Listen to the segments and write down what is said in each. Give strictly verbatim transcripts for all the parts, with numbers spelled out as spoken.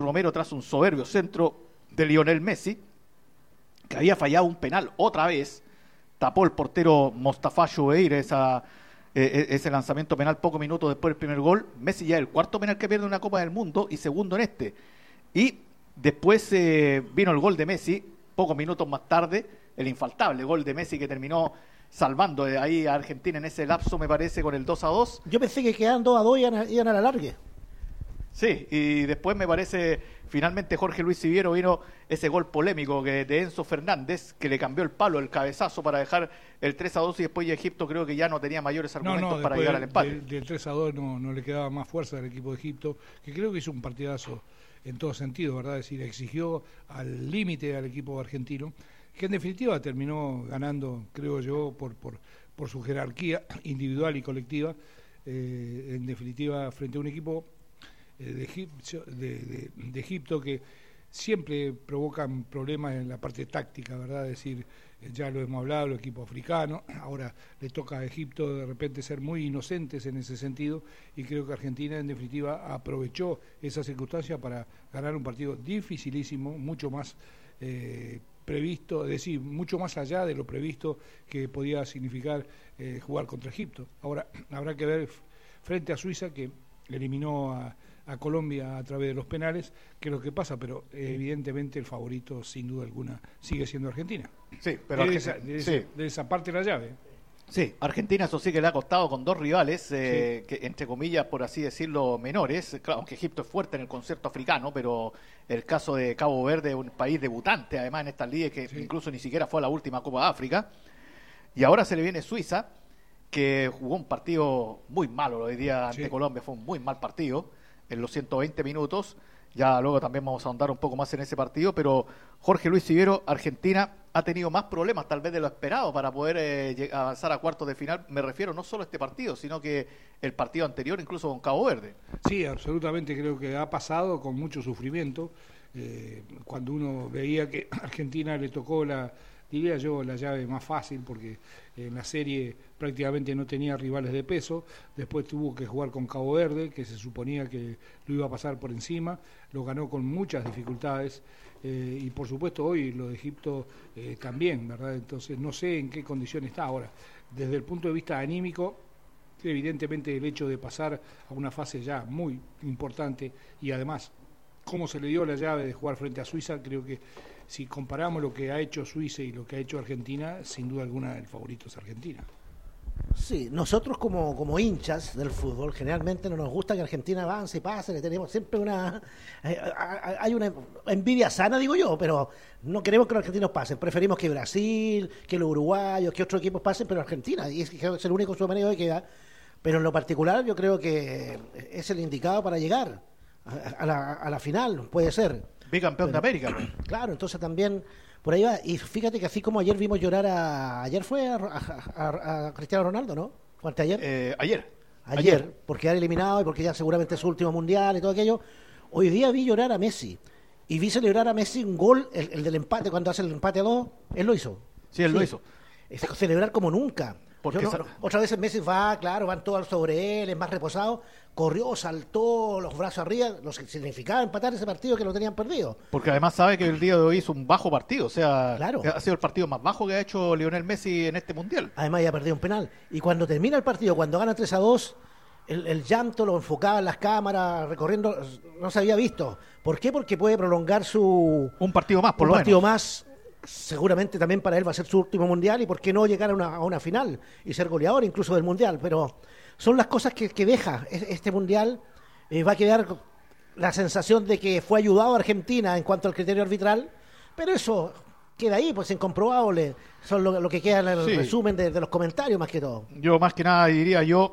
Romero tras un soberbio centro de Lionel Messi, que había fallado un penal otra vez. Tapó el portero Mostafa Choubeir esa, eh, ese lanzamiento penal pocos minutos después del primer gol. Messi ya es el cuarto penal que pierde en una Copa del Mundo y segundo en este. Y después eh, vino el gol de Messi, pocos minutos más tarde, el infaltable gol de Messi que terminó salvando ahí a Argentina en ese lapso, me parece, con el dos a dos. Yo pensé que quedaban dos a dos y iban a, iban a la largue. Sí, y después me parece, finalmente Jorge Luis Siviero vino ese gol polémico que de Enzo Fernández, que le cambió el palo, el cabezazo para dejar el tres a dos y después ya Egipto creo que ya no tenía mayores argumentos no, no, para llegar al empate. Del, del tres a dos no, no le quedaba más fuerza al equipo de Egipto, que creo que hizo un partidazo en todo sentido, ¿verdad? Es decir, exigió al límite al equipo argentino, que en definitiva terminó ganando, creo yo, por, por, por su jerarquía individual y colectiva, eh, en definitiva frente a un equipo De, Egipcio, de, de, de Egipto que siempre provocan problemas en la parte táctica, ¿verdad? Es decir, ya lo hemos hablado, el equipo africano, ahora le toca a Egipto de repente ser muy inocentes en ese sentido y creo que Argentina en definitiva aprovechó esa circunstancia para ganar un partido dificilísimo, mucho más eh, previsto, es decir, mucho más allá de lo previsto que podía significar eh, jugar contra Egipto. Ahora, habrá que ver frente a Suiza que eliminó a a Colombia a través de los penales, que es lo que pasa, pero eh, evidentemente el favorito sin duda alguna sigue siendo Argentina. Sí, pero de, esa, de, sí. esa, de esa parte de la llave. Sí, Argentina eso sí que le ha costado con dos rivales, eh, sí. que entre comillas, por así decirlo, menores, claro, aunque Egipto es fuerte en el concierto africano, pero el caso de Cabo Verde, un país debutante además en estas ligas, que sí. incluso ni siquiera fue a la última Copa de África, y ahora se le viene Suiza, que jugó un partido muy malo hoy día ante sí. Colombia, fue un muy mal partido, en los ciento veinte minutos, ya luego también vamos a ahondar un poco más en ese partido, pero Jorge Luis Siviero, Argentina ha tenido más problemas tal vez de lo esperado para poder eh, avanzar a cuartos de final, me refiero no solo a este partido, sino que el partido anterior incluso con Cabo Verde. Sí, absolutamente creo que ha pasado con mucho sufrimiento, eh, cuando uno veía que a Argentina le tocó la, diría yo, la llave más fácil, porque en la serie prácticamente no tenía rivales de peso, después tuvo que jugar con Cabo Verde, que se suponía que lo iba a pasar por encima, lo ganó con muchas dificultades, eh, y por supuesto hoy lo de Egipto eh, también, ¿verdad? Entonces no sé en qué condición está ahora. Desde el punto de vista anímico, evidentemente el hecho de pasar a una fase ya muy importante, y además, cómo se le dio la llave de jugar frente a Suiza, creo que si comparamos lo que ha hecho Suiza y lo que ha hecho Argentina, sin duda alguna el favorito es Argentina. Sí, nosotros como, como hinchas del fútbol, generalmente no nos gusta que Argentina avance y pase, le tenemos siempre una... Eh, hay una envidia sana, digo yo, pero no queremos que los argentinos pasen, preferimos que Brasil, que los uruguayos, que otros equipos pasen, pero Argentina, y es, es el único sudamericano que queda, pero en lo particular yo creo que es el indicado para llegar a, a, la, a la final, puede ser. Bicampeón de América. Claro, entonces también por ahí va. Y fíjate que así como ayer vimos llorar a... Ayer fue a, a, a Cristiano Ronaldo, ¿no? ¿O anteayer? Eh, ayer. ayer. Ayer, porque ha eliminado y porque ya seguramente es su último mundial y todo aquello. Hoy día vi llorar a Messi. Y vi celebrar a Messi un gol, el, el del empate, cuando hace el empate a dos. Él lo hizo. Sí, él sí. lo hizo. Es celebrar como nunca. Porque no, sal... Otra vez Messi va, claro, van todos sobre él, es más reposado, corrió, saltó, los brazos arriba, lo que significaba empatar ese partido que lo tenían perdido. Porque además sabe que el día de hoy es un bajo partido, o sea, claro. ha sido el partido más bajo que ha hecho Lionel Messi en este Mundial. Además ya perdió un penal. Y cuando termina el partido, cuando gana tres a dos, el, el llanto lo enfocaba en las cámaras, recorriendo, no se había visto. ¿Por qué? Porque puede prolongar su... Un partido más, por un lo partido menos. más. Seguramente también para él va a ser su último mundial y por qué no llegar a una, a una final y ser goleador incluso del mundial, pero son las cosas que, que deja este mundial. Eh, va a quedar la sensación de que fue ayudado a Argentina en cuanto al criterio arbitral, pero eso queda ahí, pues incomprobable, son lo, lo que queda en el sí. resumen de, de los comentarios más que todo. Yo más que nada diría yo,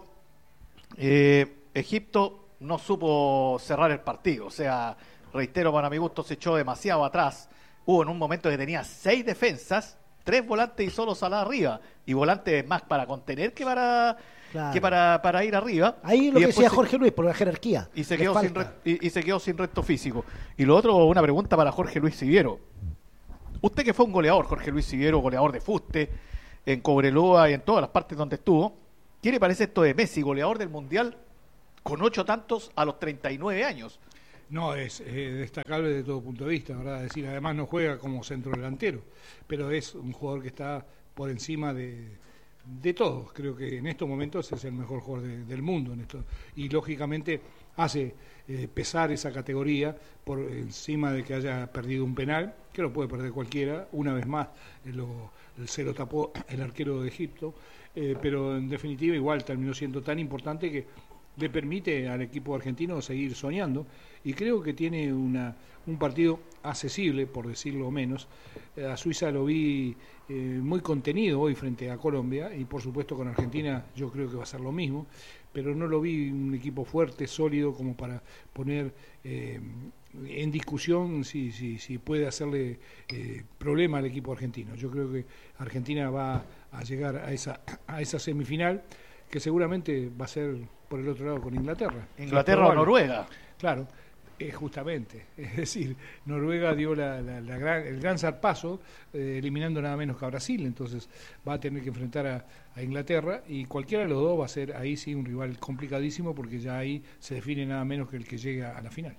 eh, Egipto no supo cerrar el partido, o sea, reitero, para mi gusto se echó demasiado atrás. Hubo en un momento que tenía seis defensas, tres volantes y solo Salah arriba. Y volantes más para contener que para claro. que para, para ir arriba. Ahí lo y que decía se, Jorge Luis, por la jerarquía. Y se, quedó sin re, y, y se quedó sin resto físico. Y lo otro, una pregunta para Jorge Luis Siviero. Usted que fue un goleador, Jorge Luis Siviero, goleador de fuste, en Cobreloa y en todas las partes donde estuvo. ¿Qué le parece esto de Messi, goleador del Mundial, con ocho tantos a los treinta y nueve años? No, es eh, destacable de todo punto de vista, ¿verdad? Es decir, además no juega como centro delantero, pero es un jugador que está por encima de, de todos. Creo que en estos momentos es el mejor jugador de, del mundo en esto. Y lógicamente hace eh, pesar esa categoría por encima de que haya perdido un penal, que lo puede perder cualquiera. Una vez más eh, lo, se lo tapó el arquero de Egipto, eh, pero en definitiva igual terminó siendo tan importante que le permite al equipo argentino seguir soñando, y creo que tiene una, un partido accesible, por decirlo menos. Eh, a Suiza lo vi eh, muy contenido hoy frente a Colombia, y por supuesto con Argentina yo creo que va a ser lo mismo, pero no lo vi un equipo fuerte, sólido, como para poner eh, en discusión si, si, si puede hacerle eh, problema al equipo argentino. Yo creo que Argentina va a llegar a esa, a esa semifinal, que seguramente va a ser por el otro lado con Inglaterra. Inglaterra o Noruega. Claro, eh, justamente. Es decir, Noruega dio la, la, la gran, el gran zarpazo, eh, eliminando nada menos que a Brasil, entonces va a tener que enfrentar a, a Inglaterra, y cualquiera de los dos va a ser ahí sí un rival complicadísimo, porque ya ahí se define nada menos que el que llega a la final.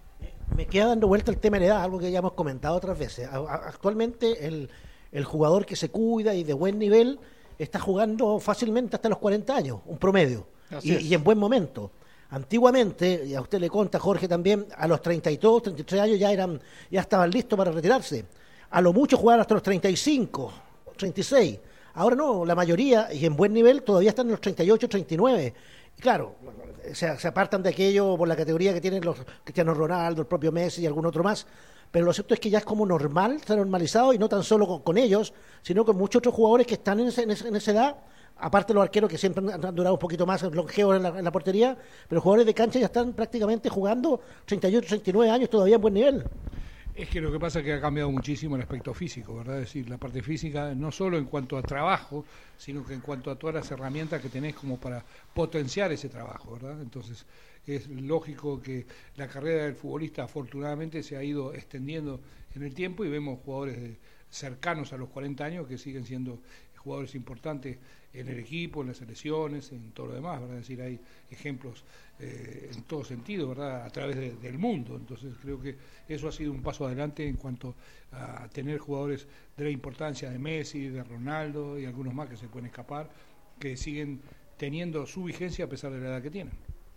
Me queda dando vuelta el tema de la edad, algo que ya hemos comentado otras veces. A, a, actualmente el, el jugador que se cuida y de buen nivel está jugando fácilmente hasta los cuarenta años, un promedio, y, y en buen momento. Antiguamente, y a usted le conta, Jorge, también, a los treinta y dos, treinta y tres años ya eran ya estaban listos para retirarse. A lo mucho jugaban hasta los treinta y cinco, treinta y seis. Ahora no, la mayoría, y en buen nivel, todavía están en los treinta y ocho, treinta y nueve. Y claro, se, se apartan de aquello por la categoría que tienen los Cristiano Ronaldo, el propio Messi y algún otro más. Pero lo cierto es que ya es como normal, está normalizado, y no tan solo con, con ellos, sino con muchos otros jugadores que están en, ese, en, ese, en esa edad, aparte los arqueros que siempre han, han durado un poquito más longevos en la, en la portería, pero jugadores de cancha ya están prácticamente jugando treinta y ocho, treinta y nueve años todavía en buen nivel. Es que lo que pasa es que ha cambiado muchísimo el aspecto físico, ¿verdad? Es decir, la parte física, no solo en cuanto a trabajo, sino que en cuanto a todas las herramientas que tenés como para potenciar ese trabajo, ¿verdad? Entonces, es lógico que la carrera del futbolista afortunadamente se ha ido extendiendo en el tiempo, y vemos jugadores de, cercanos a los cuarenta años que siguen siendo jugadores importantes en el equipo, en las selecciones, en todo lo demás, ¿verdad? Es decir, hay ejemplos eh, en todo sentido, ¿verdad? A través de, del mundo. Entonces creo que eso ha sido un paso adelante en cuanto a tener jugadores de la importancia de Messi, de Ronaldo y algunos más que se pueden escapar, que siguen teniendo su vigencia a pesar de la edad que tienen.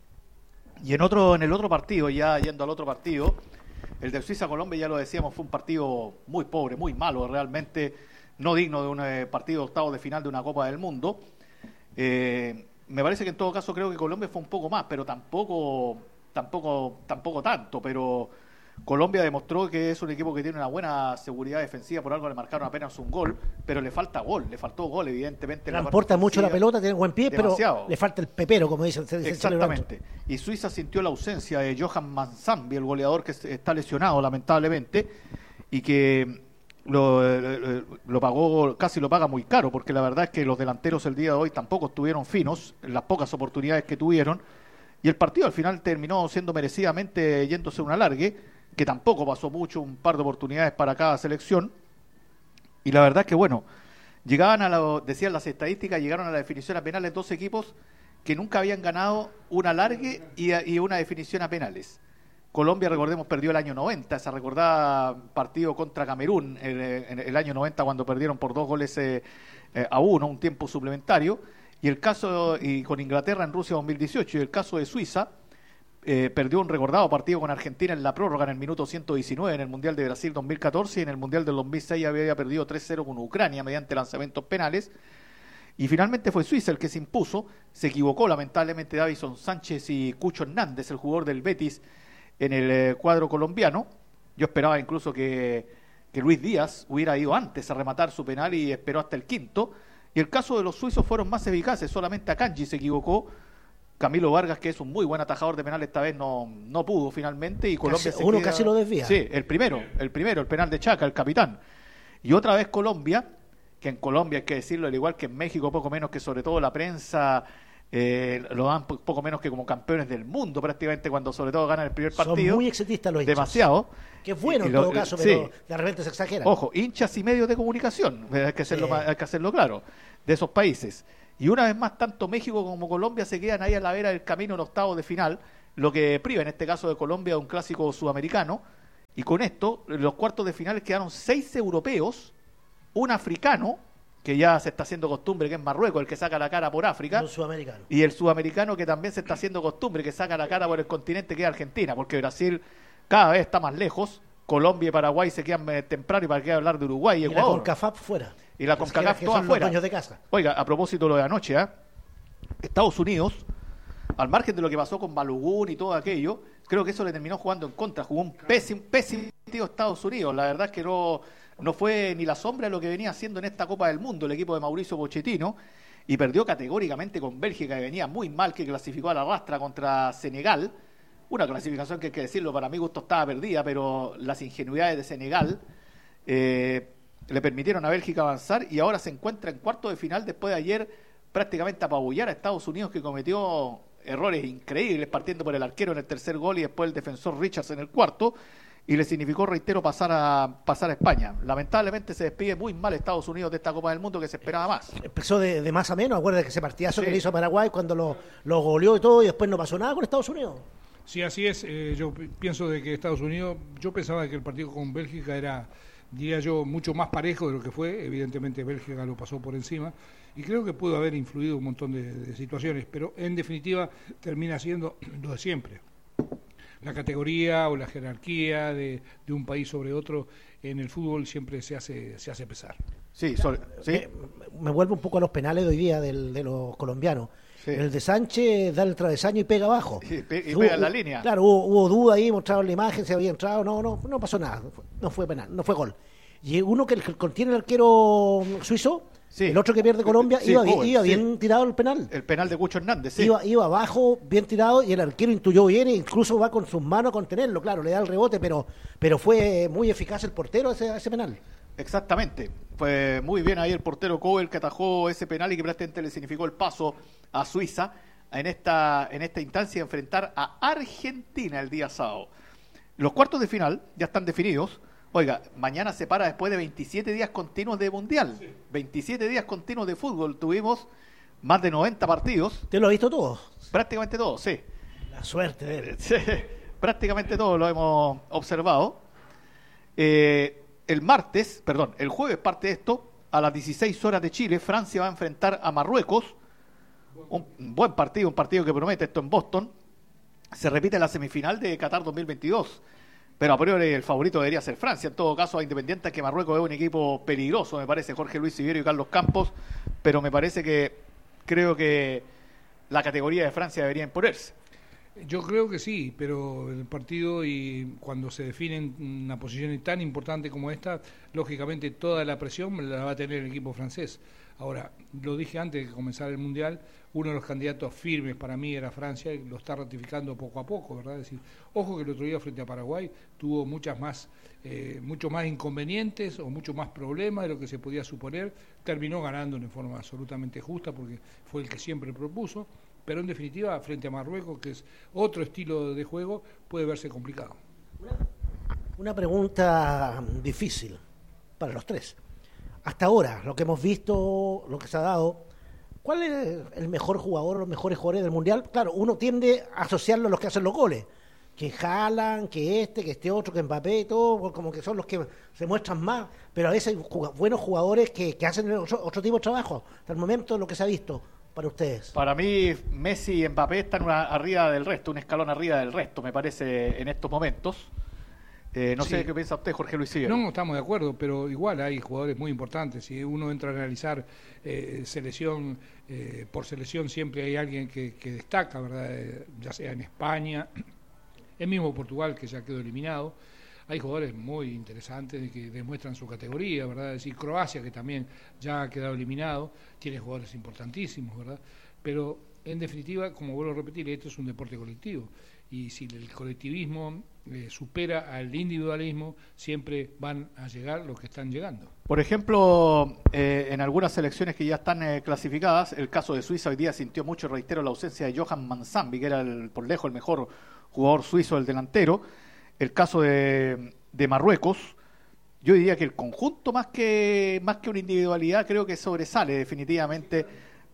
Y en otro, en el otro partido, ya yendo al otro partido, el de Suiza-Colombia, ya lo decíamos, fue un partido muy pobre, muy malo, realmente no digno de un eh, partido octavo de final de una Copa del Mundo. Eh, me parece que en todo caso creo que Colombia fue un poco más, pero tampoco, tampoco, tampoco tanto, pero Colombia demostró que es un equipo que tiene una buena seguridad defensiva, por algo le marcaron apenas un gol, pero le falta gol, le faltó gol evidentemente. Transporta mucho la pelota, tiene buen pie, demasiado. Pero le falta el pepero, como dicen. Exactamente. Y Suiza sintió la ausencia de Johan Mansambi, el goleador que está lesionado lamentablemente, y que lo, lo, lo pagó, casi lo paga muy caro, porque la verdad es que los delanteros el día de hoy tampoco estuvieron finos en las pocas oportunidades que tuvieron, y el partido al final terminó siendo merecidamente yéndose un alargue, que tampoco pasó mucho, un par de oportunidades para cada selección, y la verdad es que bueno, llegaban a la, decían las estadísticas, llegaron a la definición a penales dos equipos que nunca habían ganado un alargue y, y una definición a penales. Colombia, recordemos, perdió el año noventa, esa recordada partido contra Camerún, el, el, el año noventa, cuando perdieron por dos goles eh, eh, a uno, un tiempo suplementario, y el caso, y con Inglaterra en Rusia dos mil dieciocho, y el caso de Suiza, eh, perdió un recordado partido con Argentina en la prórroga en el minuto ciento diecinueve en el Mundial de Brasil dos mil catorce, y en el Mundial del dos mil seis había perdido tres cero con Ucrania mediante lanzamientos penales, y finalmente fue Suiza el que se impuso. Se equivocó lamentablemente Davison Sánchez y Cucho Hernández, el jugador del Betis, en el eh, cuadro colombiano. Yo esperaba incluso que, que Luis Díaz hubiera ido antes a rematar su penal y esperó hasta el quinto. Y el caso de los suizos fueron más eficaces, solamente Akanji se equivocó. Camilo Vargas, que es un muy buen atajador de penal, esta vez no, no pudo finalmente, y Colombia casi, se uno queda, casi lo desvía. Sí, el primero, el primero, el penal de Chaca, el capitán. Y otra vez Colombia, que en Colombia hay que decirlo, al igual que en México, poco menos que sobre todo la prensa eh, lo dan poco menos que como campeones del mundo prácticamente, cuando sobre todo ganan el primer partido. Son muy exitistas los hinchas. Demasiado. Que es bueno y, en y lo, todo caso, sí. pero de repente se exageran. Ojo, hinchas y medios de comunicación, hay que hacerlo, Sí. hay que hacerlo claro, de esos países. Y una vez más, tanto México como Colombia se quedan ahí a la vera del camino en octavos de final, lo que priva en este caso de Colombia de un clásico sudamericano, y con esto los cuartos de finales quedaron seis europeos, un africano, que ya se está haciendo costumbre, que es Marruecos, el que saca la cara por África, Un sudamericano. y el sudamericano, que también se está haciendo costumbre, que saca la cara por el continente, que es Argentina, porque Brasil cada vez está más lejos, Colombia y Paraguay se quedan eh, temprano, y para qué hablar de Uruguay y Y la Ecuador. CONCACAF fuera. Y la Es CONCACAF que toda son los fuera. dueños de casa. Oiga, a propósito de lo de anoche, ¿eh? Estados Unidos, al margen de lo que pasó con Balogun y todo aquello, creo que eso le terminó jugando en contra. Jugó un pésimo, pésimo partido Estados Unidos. La verdad es que no, no fue ni la sombra de lo que venía haciendo en esta Copa del Mundo el equipo de Mauricio Pochettino, y perdió categóricamente con Bélgica, que venía muy mal, que clasificó a la rastra contra Senegal. Una clasificación que, hay que decirlo, para mi gusto estaba perdida, pero las ingenuidades de Senegal eh, le permitieron a Bélgica avanzar, y ahora se encuentra en cuarto de final después de ayer prácticamente apabullar a Estados Unidos, que cometió errores increíbles, partiendo por el arquero en el tercer gol y después el defensor Richards en el cuarto, y le significó, reitero, pasar a pasar a España. Lamentablemente se despide muy mal Estados Unidos de esta Copa del Mundo, que se esperaba más. Empezó de, de más a menos, acuérdate que ese partidazo Sí. que le hizo a Paraguay cuando lo, lo goleó y todo, y después no pasó nada con Estados Unidos. Sí, así es. Eh, yo pi- pienso de que Estados Unidos, yo pensaba que el partido con Bélgica era, diría yo, mucho más parejo de lo que fue. Evidentemente Bélgica lo pasó por encima y creo que pudo haber influido un montón de, de situaciones, pero en definitiva termina siendo lo de siempre. La categoría o la jerarquía de, de un país sobre otro en el fútbol siempre se hace, se hace pesar. Sí, sobre- sí. Me, me vuelvo un poco a los penales de hoy día del, de los colombianos. Sí. El de Sánchez da el travesaño y pega abajo. Y pe- y Hubo- pega en la hubo- línea. Claro, hubo, hubo duda ahí, mostraron la imagen, se había entrado, no, no, no pasó nada, no fue, no fue penal, no fue gol. Y uno que, que contiene el arquero suizo, Sí. el otro que pierde Colombia, Sí, iba, bien, Cohen, iba sí. bien tirado el penal. El penal de Cucho Hernández, sí. Iba, iba abajo, bien tirado, y el arquero intuyó bien, e incluso va con sus manos a contenerlo, claro, le da el rebote, pero, pero fue muy eficaz el portero ese, ese penal. Exactamente. Fue muy bien ahí el portero Cowell, que atajó ese penal y que prácticamente le significó el paso a Suiza en esta, en esta instancia de enfrentar a Argentina el día sábado. Los cuartos de final ya están definidos. Oiga, mañana se para después de veintisiete días continuos de Mundial. Sí. veintisiete días continuos de fútbol. Tuvimos más de noventa partidos. ¿Usted lo ha visto todo? Prácticamente todo, sí. La suerte de él. Sí, prácticamente todo lo hemos observado. Eh, el martes, perdón, el jueves parte de esto, a las dieciséis horas de Chile, Francia va a enfrentar a Marruecos. Un buen partido, un partido que promete, esto en Boston. Se repite la semifinal de Qatar dos mil veintidós. Pero a priori el favorito debería ser Francia. En todo caso, a Independiente, que Marruecos es un equipo peligroso, me parece, Jorge Luis Siviero y Carlos Campos, pero me parece que creo que la categoría de Francia debería imponerse. Yo creo que sí, pero el partido, y cuando se define en una posición tan importante como esta, lógicamente toda la presión la va a tener el equipo francés. Ahora, lo dije antes de comenzar el Mundial, uno de los candidatos firmes para mí era Francia, y lo está ratificando poco a poco, ¿verdad? Es decir, ojo que el otro día frente a Paraguay tuvo muchas más, eh, muchos más inconvenientes o muchos más problemas de lo que se podía suponer. Terminó ganando de forma absolutamente justa porque fue el que siempre propuso, pero en definitiva, frente a Marruecos, que es otro estilo de juego, puede verse complicado. Una pregunta difícil para los tres. Hasta ahora, lo que hemos visto, lo que se ha dado, ¿cuál es el mejor jugador, los mejores jugadores del Mundial? Claro, uno tiende a asociarlo a los que hacen los goles. Que Haaland, que este, que este otro, que Mbappé, todo, como que son los que se muestran más. Pero a veces hay jug- buenos jugadores que, que hacen otro, otro tipo de trabajo. Hasta el momento, lo que se ha visto para ustedes. Para mí, Messi y Mbappé están una, arriba del resto, un escalón arriba del resto, me parece, en estos momentos. Eh, no Sí. sé qué piensa usted, Jorge Luis Siviero. No, estamos de acuerdo, pero igual hay jugadores muy importantes. Si uno entra a analizar eh, selección eh, por selección, siempre hay alguien que, que destaca, ¿verdad? Eh, ya sea en España, el mismo Portugal, que ya quedó eliminado. Hay jugadores muy interesantes que demuestran su categoría, ¿verdad? Es decir, Croacia, que también ya ha quedado eliminado, tiene jugadores importantísimos, ¿verdad? Pero en definitiva, como vuelvo a repetir, esto es un deporte colectivo. Y si el colectivismo eh, supera al individualismo, siempre van a llegar los que están llegando. Por ejemplo, eh, en algunas selecciones que ya están eh, clasificadas, el caso de Suiza hoy día sintió mucho, reitero, la ausencia de Johan Manzambi, que era el, por lejos el mejor jugador suizo del delantero. El caso de, de Marruecos, yo diría que el conjunto, más que, más que una individualidad, creo que sobresale definitivamente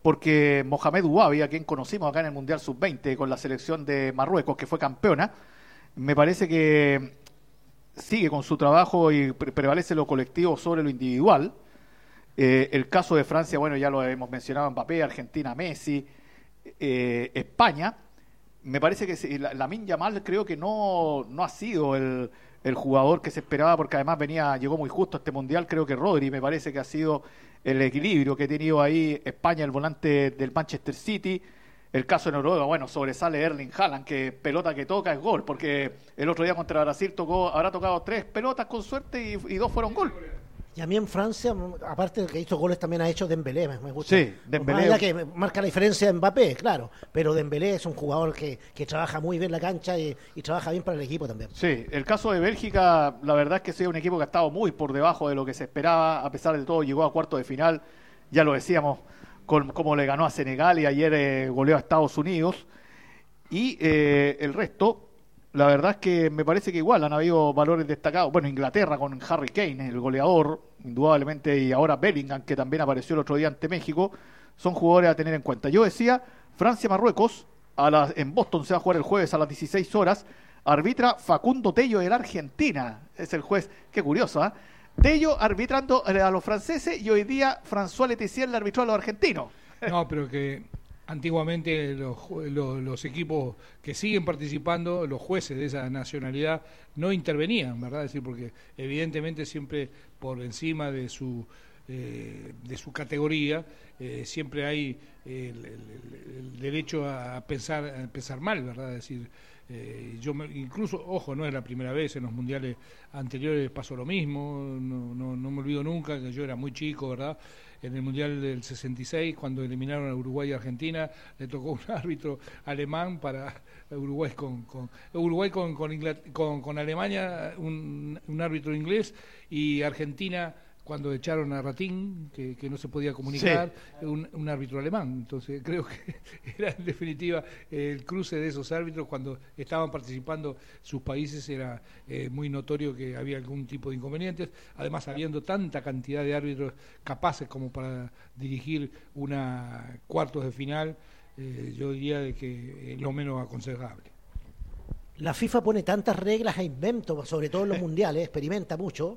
porque Mohamed Ouabi, a quien conocimos acá en el Mundial sub veinte con la selección de Marruecos, que fue campeona, me parece que sigue con su trabajo y pre- prevalece lo colectivo sobre lo individual. Eh, el caso de Francia, bueno, ya lo hemos mencionado, Mbappé, Argentina, Messi, eh, España. Me parece que se, la, Lamine Yamal creo que no, no ha sido el, el jugador que se esperaba, porque además venía llegó muy justo a este Mundial. Creo que Rodri me parece que ha sido el equilibrio que ha tenido ahí España, el volante del Manchester City. El caso de Noruega, bueno, sobresale Erling Haaland, que pelota que toca es gol, porque el otro día contra Brasil tocó, habrá tocado tres pelotas con suerte y, y dos fueron gol. Y a mí en Francia, aparte de que hizo goles, también ha hecho Dembélé, me gusta. Sí, Dembélé. Más allá que marca la diferencia de Mbappé, claro, pero Dembélé es un jugador que, que trabaja muy bien la cancha y, y trabaja bien para el equipo también. Sí, el caso de Bélgica, la verdad es que sí, un equipo que ha estado muy por debajo de lo que se esperaba, a pesar de todo llegó a cuarto de final, ya lo decíamos, con cómo le ganó a Senegal y ayer eh, goleó a Estados Unidos. Y eh, el resto, la verdad es que me parece que igual han habido valores destacados. Bueno, Inglaterra con Harry Kane, el goleador, indudablemente, y ahora Bellingham, que también apareció el otro día ante México, son jugadores a tener en cuenta. Yo decía, Francia-Marruecos, a las, en Boston se va a jugar el jueves a las dieciséis horas, arbitra Facundo Tello de la Argentina, es el juez, qué curioso, ¿eh? Tello arbitrando a los franceses y hoy día François Letizia le arbitró a los argentinos. No, pero que antiguamente los, los, los equipos que siguen participando, los jueces de esa nacionalidad, no intervenían, ¿verdad? Es decir, porque evidentemente siempre por encima de su eh, de su categoría eh, siempre hay el, el, el derecho a pensar a pensar mal, ¿verdad? Es decir, Eh, yo me, incluso, ojo, no es la primera vez, en los mundiales anteriores pasó lo mismo, no, no, no me olvido nunca que yo era muy chico, ¿verdad? En el mundial del sesenta y seis, cuando eliminaron a Uruguay y Argentina, le tocó un árbitro alemán para Uruguay con, con Uruguay con, con, Inglaterra, con, con Alemania, un, un árbitro inglés, y Argentina, cuando echaron a Ratín, que, que no se podía comunicar, sí. un, un árbitro alemán. Entonces creo que era en definitiva el cruce de esos árbitros cuando estaban participando sus países, era eh, muy notorio que había algún tipo de inconvenientes, además habiendo tanta cantidad de árbitros capaces como para dirigir una cuartos de final, eh, yo diría de que es lo menos aconsejable. La FIFA pone tantas reglas a invento, sobre todo en los mundiales, experimenta mucho.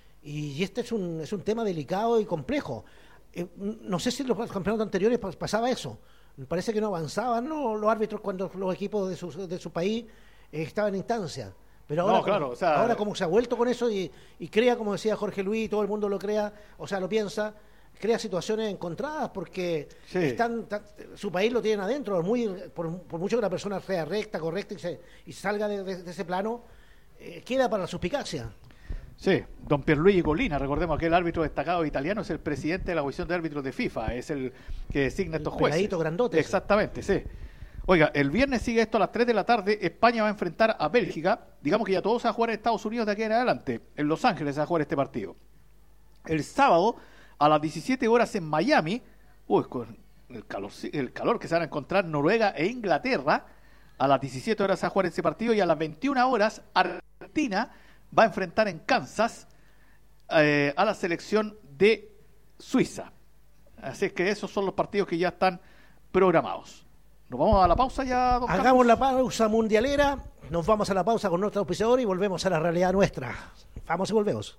Y este es un, es un tema delicado y complejo. Eh, no sé si en los campeonatos anteriores pasaba eso. Me parece que no avanzaban, ¿no?, los árbitros cuando los equipos de su, de su país eh, estaban en instancia. Pero ahora, no, claro, como, o sea, ahora como se ha vuelto con eso y, y crea, como decía Jorge Luis, todo el mundo lo crea, o sea, lo piensa, crea situaciones encontradas porque sí. están, ta, su país lo tienen adentro. Muy, por, por mucho que la persona sea recta, correcta y, se, y salga de, de, de ese plano, eh, queda para la suspicacia. Sí, don Pierluigi Collina, recordemos que el árbitro destacado italiano es el presidente de la Comisión de Árbitros de FIFA, es el que designa estos jueces. Peladito grandote. Exactamente, sí. Oiga, el viernes sigue esto a las tres de la tarde, España va a enfrentar a Bélgica, digamos que ya todos se va a jugar en Estados Unidos de aquí en adelante, en Los Ángeles se va a jugar este partido. El sábado, a las diecisiete horas en Miami, uy, con el calor, el calor que se van a encontrar Noruega e Inglaterra, a las diecisiete horas se va a jugar ese partido y a las veintiuna horas Argentina va a enfrentar en Kansas eh, a la selección de Suiza. Así es que esos son los partidos que ya están programados. ¿Nos vamos a la pausa ya, don Hagamos Carlos? la pausa mundialera, nos vamos a la pausa con nuestro auspiciador y volvemos a la realidad nuestra. Vamos y volvemos.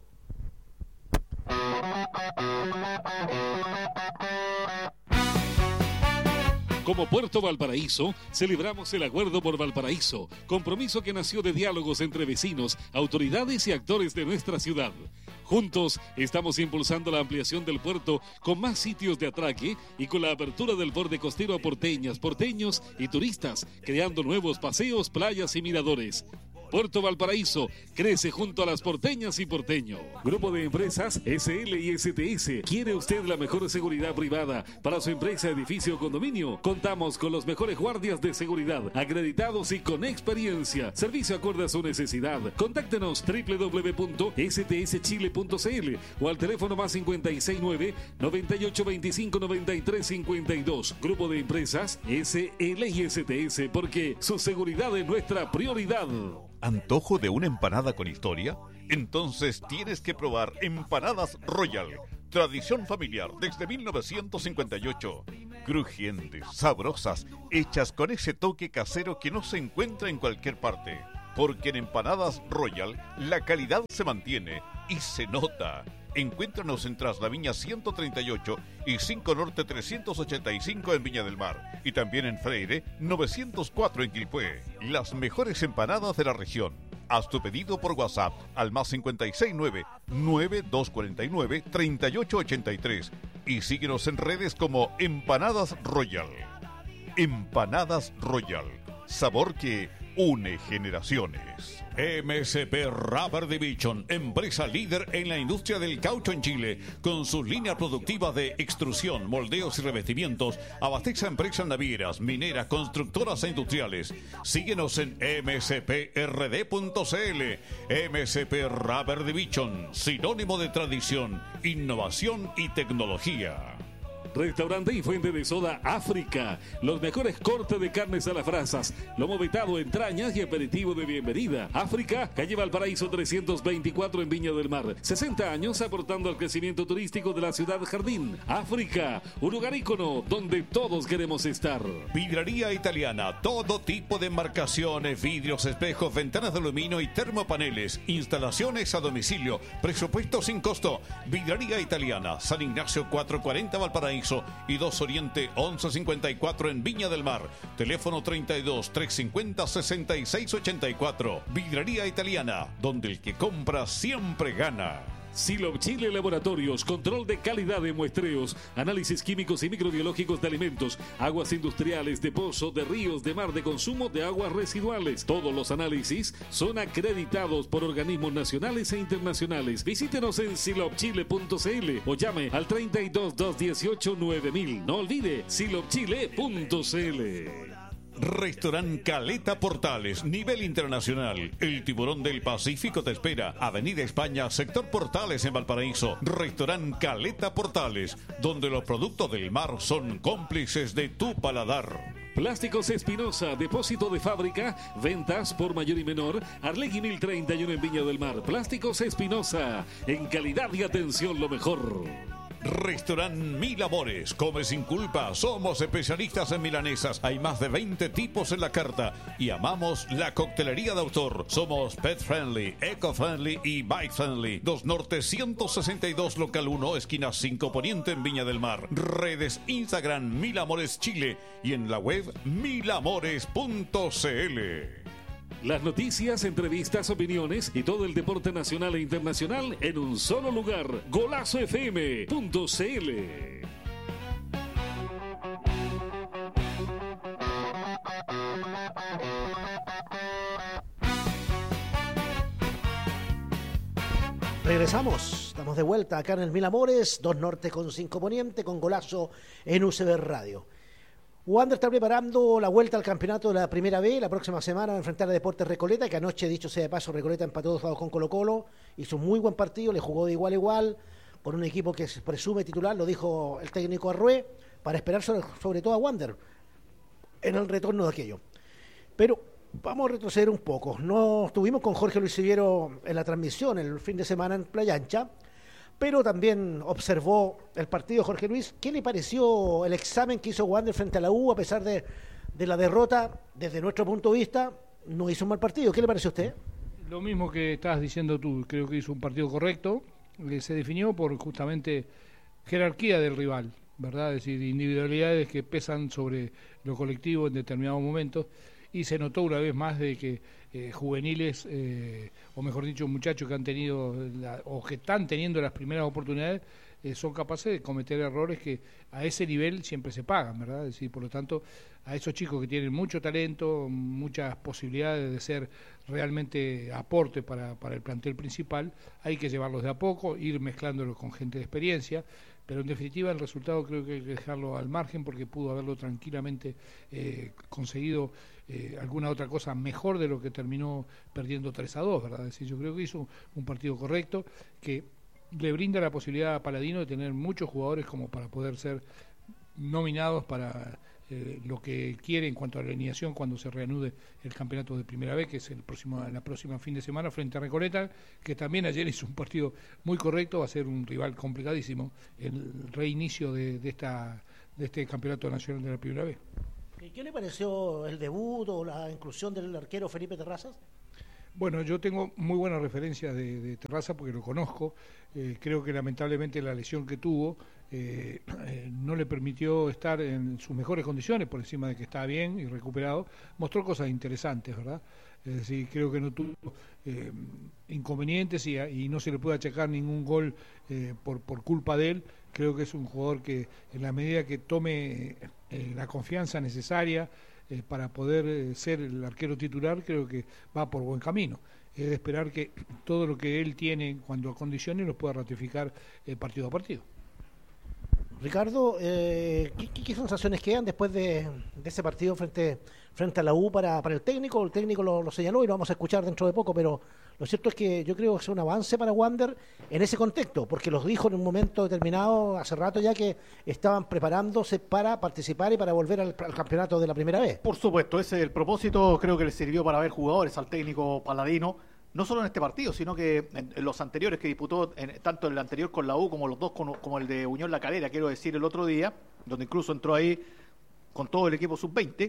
Como Puerto Valparaíso, celebramos el Acuerdo por Valparaíso, compromiso que nació de diálogos entre vecinos, autoridades y actores de nuestra ciudad. Juntos estamos impulsando la ampliación del puerto con más sitios de atraque y con la apertura del borde costero a porteñas, porteños y turistas, creando nuevos paseos, playas y miradores. Puerto Valparaíso crece junto a las porteñas y porteños. Grupo de Empresas S L y S T S. ¿Quiere usted la mejor seguridad privada para su empresa, edificio o condominio? Contamos con los mejores guardias de seguridad, acreditados y con experiencia. Servicio acorde a su necesidad. Contáctenos doble u doble u doble u punto s t s chile punto c l o al teléfono más cincuenta y seis nueve, noventa y ocho veinticinco, noventa y tres cincuenta y dos. Grupo de Empresas S L y S T S, porque su seguridad es nuestra prioridad. ¿Antojo de una empanada con historia? Entonces tienes que probar Empanadas Royal, tradición familiar desde mil novecientos cincuenta y ocho. Crujientes, sabrosas, hechas con ese toque casero que no se encuentra en cualquier parte. Porque en Empanadas Royal la calidad se mantiene y se nota. Encuéntranos en Tras la Viña ciento treinta y ocho y cinco Norte trescientos ochenta y cinco en Viña del Mar. Y también en Freire novecientos cuatro en Quilpué. Las mejores empanadas de la región. Haz tu pedido por WhatsApp al más cincuenta y seis nueve, nueve dos cuatro nueve, tres ocho ocho tres y síguenos en redes como Empanadas Royal. Empanadas Royal. Sabor que une generaciones. M S P Rubber Division, empresa líder en la industria del caucho en Chile, con sus líneas productivas de extrusión, moldeos y revestimientos, abastece a empresas navieras, mineras, constructoras e industriales. Síguenos en m s p r d punto c l. M S P Rubber Division, sinónimo de tradición, innovación y tecnología. Restaurante y fuente de soda África. Los mejores cortes de carnes a las brasas, lomo vetado, entrañas y aperitivo de bienvenida. África, calle Valparaíso trescientos veinticuatro en Viña del Mar. sesenta años aportando al crecimiento turístico de la ciudad jardín. África, un lugar ícono donde todos queremos estar. Vidraría Italiana, todo tipo de embarcaciones, vidrios, espejos, ventanas de aluminio y termopaneles. Instalaciones a domicilio, presupuesto sin costo. Vidraría Italiana, San Ignacio cuatrocientos cuarenta Valparaíso y dos Oriente once cincuenta y cuatro en Viña del Mar. Teléfono treinta y dos, trescientos cincuenta, sesenta y seis ochenta y cuatro. Vidrería Italiana, donde el que compra siempre gana. Silop Chile Laboratorios, control de calidad de muestreos, análisis químicos y microbiológicos de alimentos, aguas industriales, de pozo, de ríos, de mar, de consumo de aguas residuales. Todos los análisis son acreditados por organismos nacionales e internacionales. Visítenos en silop chile punto c l o llame al treinta y dos, doscientos dieciocho, nueve mil. No olvide silop chile punto c l. Restaurant Caleta Portales, nivel internacional. El tiburón del Pacífico te espera. Avenida España, sector Portales en Valparaíso. Restaurant Caleta Portales, donde los productos del mar son cómplices de tu paladar. Plásticos Espinosa, depósito de fábrica, ventas por mayor y menor, Arlegui mil treinta y uno en Viña del Mar. Plásticos Espinosa, en calidad y atención lo mejor. Restaurant Mil Amores, come sin culpa, somos especialistas en milanesas, hay más de veinte tipos en la carta y amamos la coctelería de autor. Somos pet friendly, eco friendly y bike friendly. dos Norte ciento sesenta y dos local uno, esquina cinco Poniente en Viña del Mar. Redes Instagram Mil Amores Chile y en la web mil amores punto c l. Las noticias, entrevistas, opiniones y todo el deporte nacional e internacional en un solo lugar. golazo f m punto c l. Regresamos, estamos de vuelta acá en el Mil Amores, dos Norte con cinco Poniente, con Golazo en U C B Radio. Wander está preparando la vuelta al campeonato de la Primera B. La próxima semana va a enfrentar a Deportes Recoleta, que anoche, dicho sea de paso, Recoleta empató dos juegos con Colo Colo. Hizo un muy buen partido, le jugó de igual a igual, con un equipo que se presume titular, lo dijo el técnico Arrué, para esperar sobre, sobre todo a Wander en el retorno de aquello. Pero vamos a retroceder un poco. No estuvimos con Jorge Luis Siviero en la transmisión el fin de semana en Playa Ancha, pero también observó el partido Jorge Luis. ¿Qué le pareció el examen que hizo Wander frente a la U, a pesar de, de la derrota? Desde nuestro punto de vista, no hizo un mal partido. ¿Qué le pareció a usted? Lo mismo que estabas diciendo tú, creo que hizo un partido correcto, que se definió por justamente jerarquía del rival, ¿verdad? Es decir, individualidades que pesan sobre lo colectivo en determinados momentos, y se notó una vez más de que eh, juveniles, eh, o mejor dicho, muchachos que han tenido, la, o que están teniendo las primeras oportunidades, eh, son capaces de cometer errores que a ese nivel siempre se pagan, ¿verdad? Es decir, por lo tanto, a esos chicos que tienen mucho talento, muchas posibilidades de ser realmente aporte para, para el plantel principal, hay que llevarlos de a poco, ir mezclándolos con gente de experiencia, pero en definitiva el resultado creo que hay que dejarlo al margen, porque pudo haberlo tranquilamente eh, conseguido eh, alguna otra cosa mejor de lo que terminó perdiendo tres a dos, ¿verdad? Es decir, yo creo que hizo un partido correcto, que le brinda la posibilidad a Paladino de tener muchos jugadores como para poder ser nominados para eh, lo que quiere en cuanto a la alineación cuando se reanude el campeonato de Primera B, que es el próximo la próxima fin de semana frente a Recoleta, que también ayer hizo un partido muy correcto, va a ser un rival complicadísimo, el reinicio de, de esta de este campeonato nacional de la primera vez. ¿Y qué le pareció el debut o la inclusión del arquero Felipe Terrazas? Bueno, yo tengo muy buenas referencias de, de Terraza porque lo conozco. Eh, creo que lamentablemente la lesión que tuvo eh, eh, no le permitió estar en sus mejores condiciones, por encima de que estaba bien y recuperado. Mostró cosas interesantes, ¿verdad? Es decir, creo que no tuvo eh, inconvenientes y, y no se le puede achacar ningún gol eh, por, por culpa de él. Creo que es un jugador que en la medida que tome eh, la confianza necesaria Eh, para poder eh, ser el arquero titular, creo que va por buen camino. Es de esperar que todo lo que él tiene en cuanto a condiciones lo pueda ratificar eh, partido a partido. Ricardo, eh, ¿qué, qué, ¿qué sensaciones quedan después de, de ese partido frente, frente a la U para, para el técnico? El técnico lo, lo señaló y lo vamos a escuchar dentro de poco, pero lo cierto es que yo creo que es un avance para Wander en ese contexto, porque los dijo en un momento determinado, hace rato ya, que estaban preparándose para participar y para volver al, al campeonato de la primera vez. Por supuesto, ese es el propósito. Creo que le sirvió para ver jugadores al técnico paladino, no solo en este partido, sino que en, en los anteriores que disputó, en, tanto el anterior con la U como los dos con, como el de Unión La Calera, quiero decir, el otro día, donde incluso entró ahí con todo el equipo sub veinte,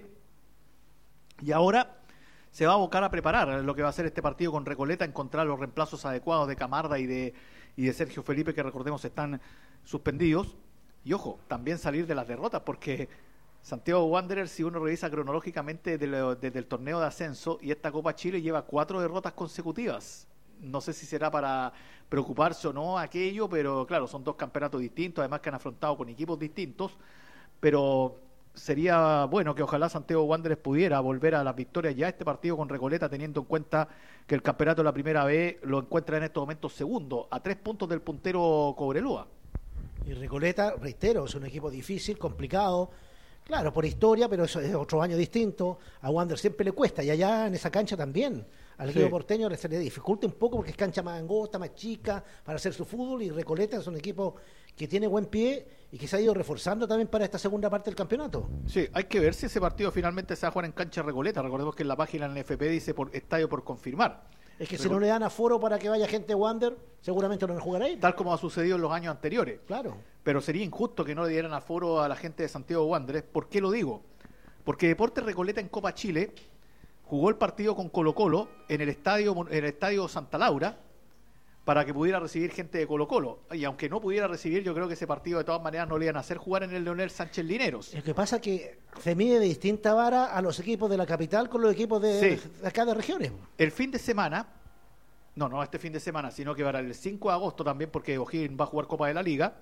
y ahora se va a abocar a preparar lo que va a ser este partido con Recoleta, encontrar los reemplazos adecuados de Camarda y de, y de Sergio Felipe, que recordemos están suspendidos, y ojo, también salir de las derrotas, porque Santiago Wanderers, si uno revisa cronológicamente desde, lo, desde el torneo de ascenso y esta Copa Chile, lleva cuatro derrotas consecutivas. No sé si será para preocuparse o no aquello, pero claro, son dos campeonatos distintos, además que han afrontado con equipos distintos, pero sería bueno que ojalá Santiago Wanderers pudiera volver a las victorias ya este partido con Recoleta, teniendo en cuenta que el campeonato de la primera B lo encuentra en estos momentos segundo, a tres puntos del puntero Cobreloa. Y Recoleta, reitero, es un equipo difícil, complicado. Claro, por historia, pero eso es otro año distinto. A Wander siempre le cuesta, y allá en esa cancha también. Al equipo sí. porteño se le dificulta un poco porque es cancha más angosta, más chica para hacer su fútbol, y Recoleta es un equipo que tiene buen pie y que se ha ido reforzando también para esta segunda parte del campeonato. Sí, hay que ver si ese partido finalmente se va a jugar en cancha Recoleta. Recordemos que en la página del N F P dice por estadio por confirmar. Es que si no le dan aforo para que vaya gente de Wander, seguramente no jugará ahí. Tal como ha sucedido en los años anteriores. Claro. Pero sería injusto que no le dieran aforo a la gente de Santiago Wanderers. ¿Por qué lo digo? Porque Deportes Recoleta en Copa Chile jugó el partido con Colo-Colo en el estadio, en el estadio Santa Laura, para que pudiera recibir gente de Colo-Colo. Y aunque no pudiera recibir, yo creo que ese partido de todas maneras no le iban a hacer jugar en el Leonel Sánchez Lineros. Lo que pasa es que se mide de distinta vara a los equipos de la capital con los equipos de, sí. de acá de regiones. El fin de semana, no, no este fin de semana, sino que para el cinco de agosto también, porque O'Higgins va a jugar Copa de la Liga,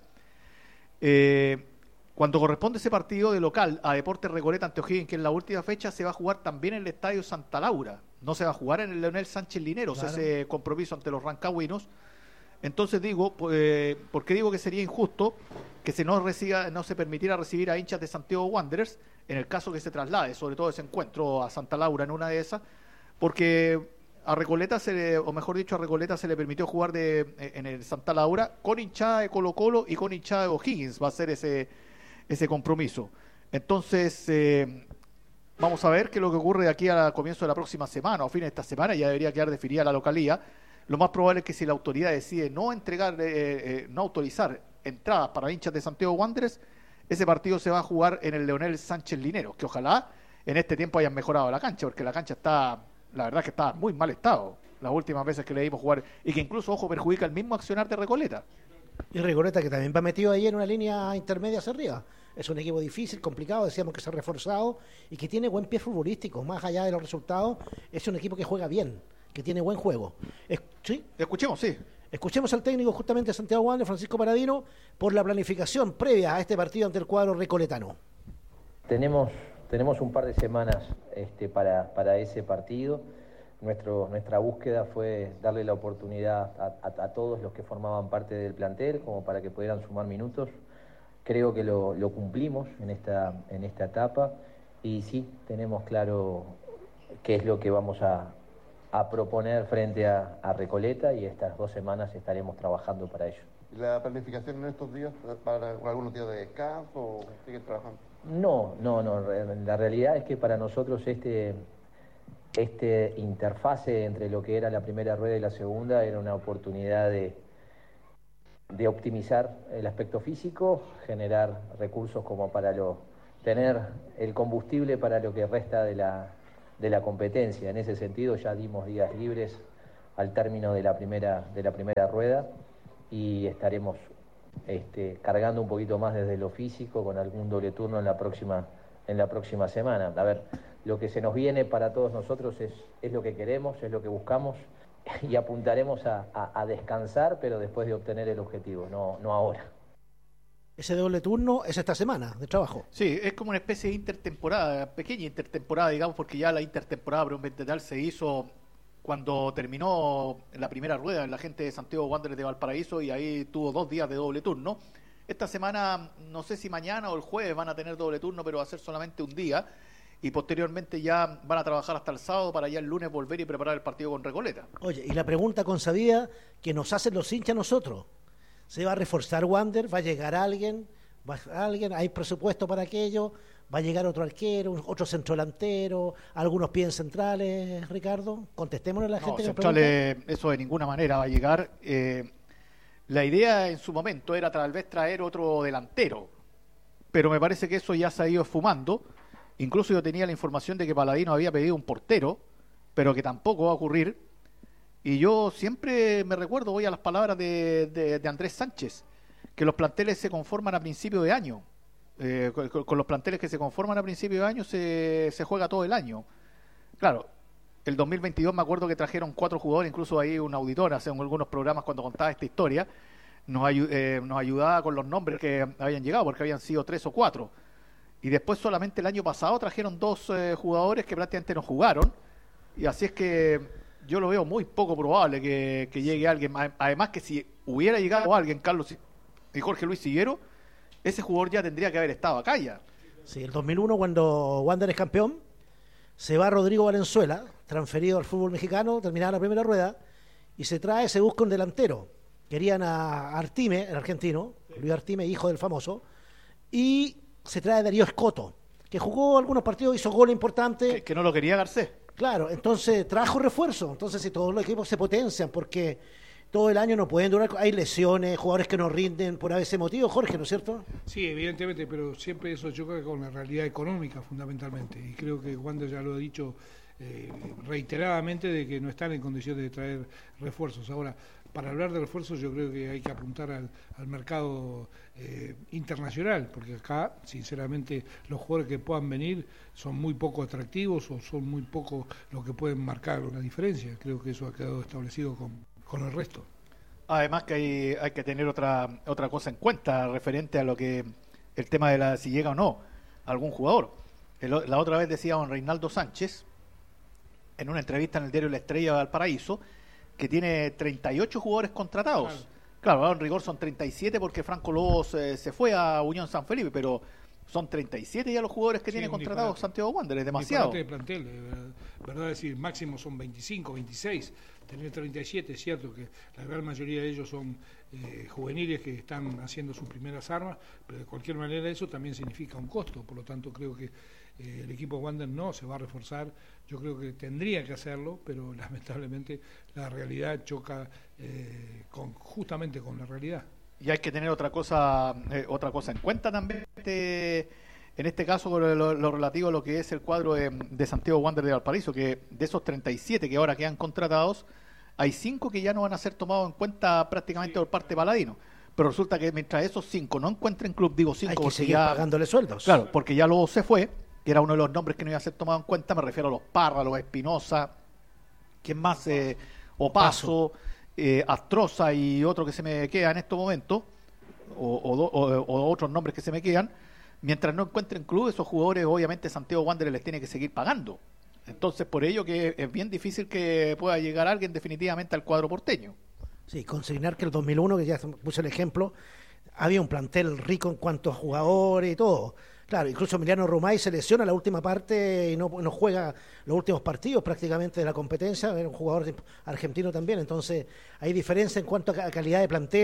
eh, cuando corresponde ese partido de local a Deportes Recoleta ante O'Higgins, que en la última fecha se va a jugar también en el estadio Santa Laura, no se va a jugar en el Leonel Sánchez Lineros, claro. Ese compromiso ante los rancagüinos. Entonces digo, eh, ¿por qué digo que sería injusto que se no, reciba, no se permitiera recibir a hinchas de Santiago Wanderers en el caso que se traslade, sobre todo ese encuentro a Santa Laura en una de esas? Porque a Recoleta, se le, o mejor dicho, a Recoleta se le permitió jugar de, en el Santa Laura con hinchada de Colo-Colo y con hinchada de O'Higgins, va a ser ese, ese compromiso. Entonces, eh, vamos a ver qué es lo que ocurre de aquí al comienzo de la próxima semana o fin de esta semana. Ya debería quedar definida la localía. Lo más probable es que si la autoridad decide no entregar, eh, eh, no autorizar entradas para hinchas de Santiago Wanderers, ese partido se va a jugar en el Leonel Sánchez Lineros, que ojalá en este tiempo hayan mejorado la cancha, porque la cancha está, la verdad que está en muy mal estado las últimas veces que le dimos jugar, y que incluso, ojo, perjudica el mismo accionar de Recoleta. Y Recoleta, que también va metido ahí en una línea intermedia hacia arriba. Es un equipo difícil, complicado, decíamos que se ha reforzado y que tiene buen pie futbolístico, más allá de los resultados. Es un equipo que juega bien, que tiene buen juego. Es, ¿sí? Escuchemos, sí. Escuchemos al técnico justamente de Santiago Wanderers, Francisco Paradino, por la planificación previa a este partido ante el cuadro recoletano. Tenemos, tenemos un par de semanas este, para, para ese partido. Nuestro, nuestra búsqueda fue darle la oportunidad a, a, a todos los que formaban parte del plantel, como para que pudieran sumar minutos. Creo que lo, lo cumplimos en esta, en esta etapa, y sí, tenemos claro qué es lo que vamos a, a proponer frente a, a Recoleta, y estas dos semanas estaremos trabajando para ello. ¿Y la planificación en estos días para algunos días de descanso o siguen trabajando? No, no, no. La realidad es que para nosotros este, este interfase entre lo que era la primera rueda y la segunda era una oportunidad de de optimizar el aspecto físico, generar recursos como para lo, tener el combustible para lo que resta de la, de la competencia. En ese sentido ya dimos días libres al término de la primera, de la primera rueda y estaremos este, cargando un poquito más desde lo físico con algún doble turno en la próxima, en la próxima semana. A ver, lo que se nos viene para todos nosotros es, es lo que queremos, es lo que buscamos y apuntaremos a, a, a descansar, pero después de obtener el objetivo, no, no ahora. Ese doble turno es esta semana de trabajo. Sí, es como una especie de intertemporada, pequeña intertemporada, digamos, porque ya la intertemporada propiamente tal se hizo cuando terminó la primera rueda la gente de Santiago Wanderers de Valparaíso y ahí tuvo dos días de doble turno. Esta semana, no sé si mañana o el jueves van a tener doble turno, pero va a ser solamente un día y posteriormente ya van a trabajar hasta el sábado para ya el lunes volver y preparar el partido con Recoleta. Oye, y la pregunta consabida que nos hacen los hinchas nosotros, ¿se va a reforzar Wander? ¿Va a llegar alguien? ¿Va a alguien? ¿Hay presupuesto para aquello? ¿Va a llegar otro arquero, otro centro delantero, algunos pies centrales, Ricardo? Contestémonos a la gente no, que centrales, pregunta. Eso de ninguna manera va a llegar. Eh, la idea en su momento era tal vez traer otro delantero, pero me parece que eso ya se ha ido esfumando. Incluso yo tenía la información de que Paladino había pedido un portero, pero que tampoco va a ocurrir. Y yo siempre me recuerdo, voy a las palabras de, de, de Andrés Sánchez, que los planteles se conforman a principio de año. Eh, con, con los planteles que se conforman a principio de año se, se juega todo el año. Claro, el dos mil veintidós me acuerdo que trajeron cuatro jugadores, incluso ahí un auditor hace algunos programas cuando contaba esta historia, nos, ayu eh, nos ayudaba con los nombres que habían llegado, porque habían sido tres o cuatro. Y después solamente el año pasado trajeron dos eh, jugadores que prácticamente no jugaron. Y así es que yo lo veo muy poco probable que, que llegue alguien. Además que si hubiera llegado alguien, Carlos y Jorge Luis Siguero, ese jugador ya tendría que haber estado acá ya. Sí, el dos mil uno cuando Wander es campeón, se va Rodrigo Valenzuela, transferido al fútbol mexicano, terminada la primera rueda, y se trae, se busca un delantero. Querían a Artime, el argentino, Luis Artime, hijo del famoso, y se trae Darío Escoto, que jugó algunos partidos, hizo goles importantes. Que, que no lo quería Garcés. Claro, entonces trajo refuerzo. Entonces, si todos los equipos se potencian, porque todo el año no pueden durar, hay lesiones, jugadores que no rinden por ese motivo, Jorge, ¿no es cierto? Sí, evidentemente, pero siempre eso choca con la realidad económica, fundamentalmente. Y creo que Wander ya lo ha dicho eh, reiteradamente de que no están en condiciones de traer refuerzos. Ahora, para hablar de refuerzos yo creo que hay que apuntar al, al mercado eh, internacional, porque acá, sinceramente, los jugadores que puedan venir son muy poco atractivos o son muy poco lo que pueden marcar una diferencia. Creo que eso ha quedado establecido con, con el resto. Además que hay, hay que tener otra otra cosa en cuenta referente a lo que el tema de la si llega o no algún jugador. El, la otra vez decía don Reinaldo Sánchez en una entrevista en el diario La Estrella de Valparaíso que tiene treinta y ocho jugadores contratados. Claro, claro, en rigor son treinta y siete porque Franco Lobos eh, se fue a Unión San Felipe, pero son treinta y siete ya los jugadores que sí, tiene contratados Santiago Wanderers, es demasiado. De plantel, verdad, es decir, máximo son veinticinco, veintiséis, tener treinta y siete, es cierto que la gran mayoría de ellos son eh, juveniles que están haciendo sus primeras armas, pero de cualquier manera eso también significa un costo, por lo tanto creo que eh, el equipo Wander no se va a reforzar, yo creo que tendría que hacerlo, pero lamentablemente la realidad choca eh, con, justamente con la realidad. Y hay que tener otra cosa eh, otra cosa en cuenta también, este, en este caso lo, lo, lo relativo a lo que es el cuadro de, de Santiago Wanderers de Valparaíso, que de esos treinta y siete que ahora quedan contratados, hay cinco que ya no van a ser tomados en cuenta prácticamente sí. por parte de Paladino. Pero resulta que mientras esos cinco no encuentren club, digo cinco, hay que porque seguir ya, pagándole sueldos. Claro, porque ya luego se fue, que era uno de los nombres que no iba a ser tomado en cuenta, me refiero a los Parra, los Espinosa, ¿quién más? Eh, Opaso, eh, Astroza y otro que se me queda en estos momentos, o, o, o, o otros nombres que se me quedan, mientras no encuentren club, esos jugadores obviamente Santiago Wanderers les tiene que seguir pagando. Entonces, por ello que es bien difícil que pueda llegar alguien definitivamente al cuadro porteño. Sí, consignar que el dos mil uno, que ya puse el ejemplo, había un plantel rico en cuanto a jugadores y todo. Claro, incluso Emiliano Romay se lesiona la última parte y no, no juega los últimos partidos prácticamente de la competencia, era un jugador argentino también, entonces hay diferencia en cuanto a calidad de planteles,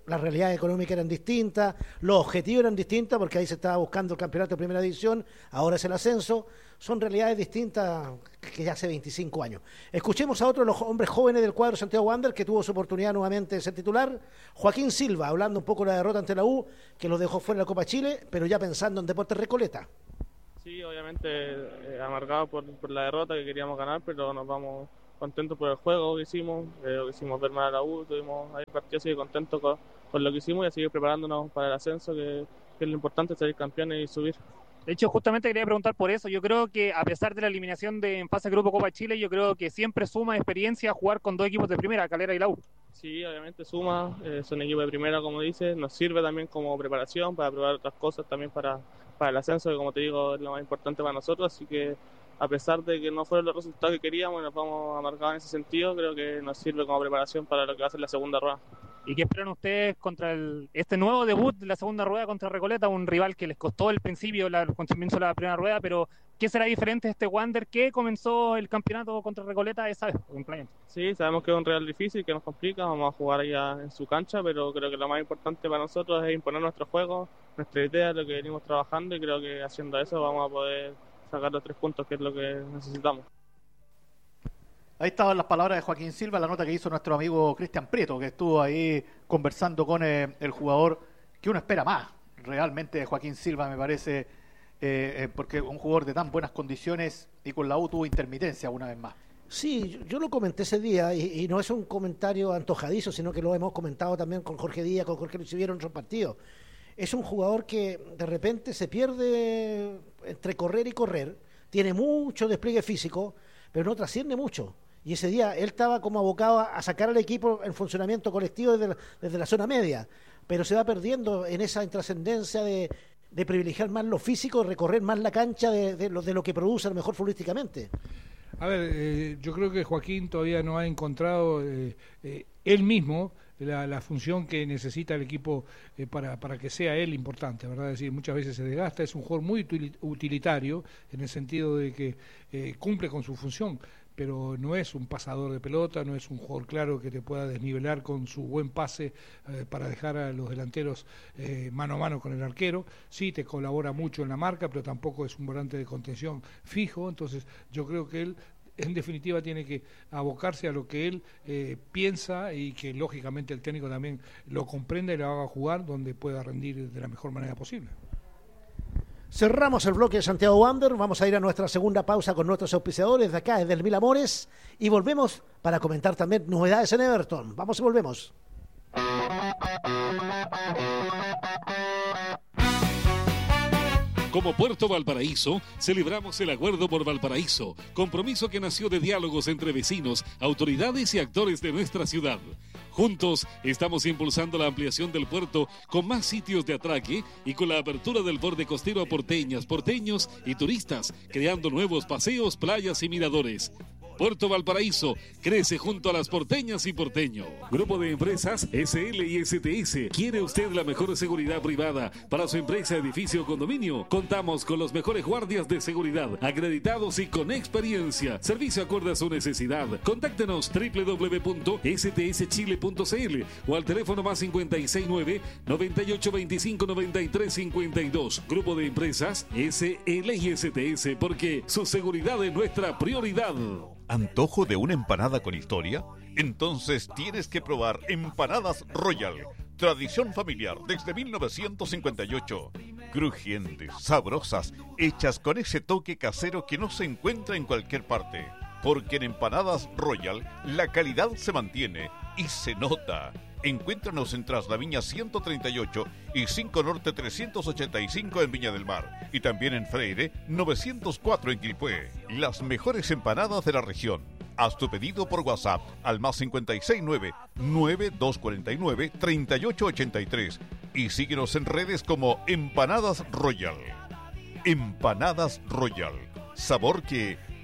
las realidades económicas eran distintas, los objetivos eran distintos, porque ahí se estaba buscando el campeonato de primera división, ahora es el ascenso. Son realidades distintas que ya hace veinticinco años. Escuchemos a otro de los hombres jóvenes del cuadro Santiago Wanderers, que tuvo su oportunidad nuevamente de ser titular, Joaquín Silva, hablando un poco de la derrota ante la U, que lo dejó fuera de la Copa Chile, pero ya pensando en Deportes Recoleta. Sí, obviamente eh, amargado por, por la derrota, que queríamos ganar, pero nos vamos contentos por el juego que hicimos, eh, lo que hicimos ver mal a la U, tuvimos ahí partido así contentos con, con lo que hicimos y a seguir preparándonos para el ascenso, que, que es lo importante, salir campeones y subir. De hecho, justamente quería preguntar por eso. Yo creo que a pesar de la eliminación de en fase grupo Copa Chile, yo creo que siempre suma experiencia jugar con dos equipos de primera, Calera y la U. Sí, obviamente suma, eh, son equipos de primera, como dices, nos sirve también como preparación para probar otras cosas también para, para el ascenso, que como te digo es lo más importante para nosotros, así que a pesar de que no fueron los resultados que queríamos, nos vamos amargados en ese sentido, creo que nos sirve como preparación para lo que va a ser la segunda rueda. ¿Y qué esperan ustedes contra el, este nuevo debut de la segunda rueda contra Recoleta? Un rival que les costó al principio la comienzo de la primera rueda, pero ¿qué será diferente de este Wander que comenzó el campeonato contra Recoleta esa vez? Sí, sabemos que es un rival difícil, que nos complica, vamos a jugar allá en su cancha, pero creo que lo más importante para nosotros es imponer nuestro juego, nuestra idea, lo que venimos trabajando, y creo que haciendo eso vamos a poder sacar los tres puntos, que es lo que necesitamos. Ahí estaban las palabras de Joaquín Silva, la nota que hizo nuestro amigo Cristian Prieto, que estuvo ahí conversando con eh, el jugador que uno espera más, realmente, de Joaquín Silva, me parece, eh, eh, porque un jugador de tan buenas condiciones y con la U tuvo intermitencia una vez más. Sí, yo, yo lo comenté ese día y, y no es un comentario antojadizo, sino que lo hemos comentado también con Jorge Díaz, con Jorge Luis Siviero en otros partidos. Es un jugador que de repente se pierde entre correr y correr, tiene mucho despliegue físico, pero no trasciende mucho. Y ese día él estaba como abocado a sacar al equipo en funcionamiento colectivo desde la, desde la zona media, pero se va perdiendo en esa intrascendencia de, de privilegiar más lo físico, recorrer más la cancha de, de, lo, de lo que produce a lo mejor futbolísticamente. A ver, eh, yo creo que Joaquín todavía no ha encontrado eh, eh, él mismo la, la función que necesita el equipo eh, para, para que sea él importante, ¿verdad? Es decir, muchas veces se desgasta, es un jugador muy utilitario en el sentido de que eh, cumple con su función, pero no es un pasador de pelota, no es un jugador claro que te pueda desnivelar con su buen pase eh, para dejar a los delanteros eh, mano a mano con el arquero. Sí, te colabora mucho en la marca, pero tampoco es un volante de contención fijo, entonces yo creo que él en definitiva tiene que abocarse a lo que él eh, piensa y que lógicamente el técnico también lo comprenda y lo haga jugar donde pueda rendir de la mejor manera posible. Cerramos el bloque de Santiago Wanderers, vamos a ir a nuestra segunda pausa con nuestros auspiciadores de acá, desde el Mil Amores, y volvemos para comentar también novedades en Everton. Vamos y volvemos. Como Puerto Valparaíso, celebramos el Acuerdo por Valparaíso, compromiso que nació de diálogos entre vecinos, autoridades y actores de nuestra ciudad. Juntos estamos impulsando la ampliación del puerto con más sitios de atraque y con la apertura del borde costero a porteñas, porteños y turistas, creando nuevos paseos, playas y miradores. Puerto Valparaíso crece junto a las porteñas y porteños. Grupo de Empresas S L y S T S. ¿Quiere usted la mejor seguridad privada para su empresa, edificio o condominio? Contamos con los mejores guardias de seguridad, acreditados y con experiencia. Servicio acorde a su necesidad. Contáctenos doble u doble u doble u punto s t s chile punto c l o al teléfono más cincuenta y seis nueve, noventa y ocho veinticinco, noventa y tres cincuenta y dos. Grupo de Empresas S L y S T S, porque su seguridad es nuestra prioridad. ¿Antojo de una empanada con historia? Entonces tienes que probar Empanadas Royal. Tradición familiar desde mil novecientos cincuenta y ocho. Crujientes, sabrosas, hechas con ese toque casero que no se encuentra en cualquier parte. Porque en Empanadas Royal la calidad se mantiene y se nota. Encuéntranos en Tras la Viña ciento treinta y ocho y cinco Norte trescientos ochenta y cinco en Viña del Mar. Y también en Freire novecientos cuatro en Quilpué. Las mejores empanadas de la región. Haz tu pedido por WhatsApp al más cincuenta y seis nueve, nueve dos cuatro nueve, treinta y ocho ochenta y tres. Y síguenos en redes como Empanadas Royal. Empanadas Royal. Sabor que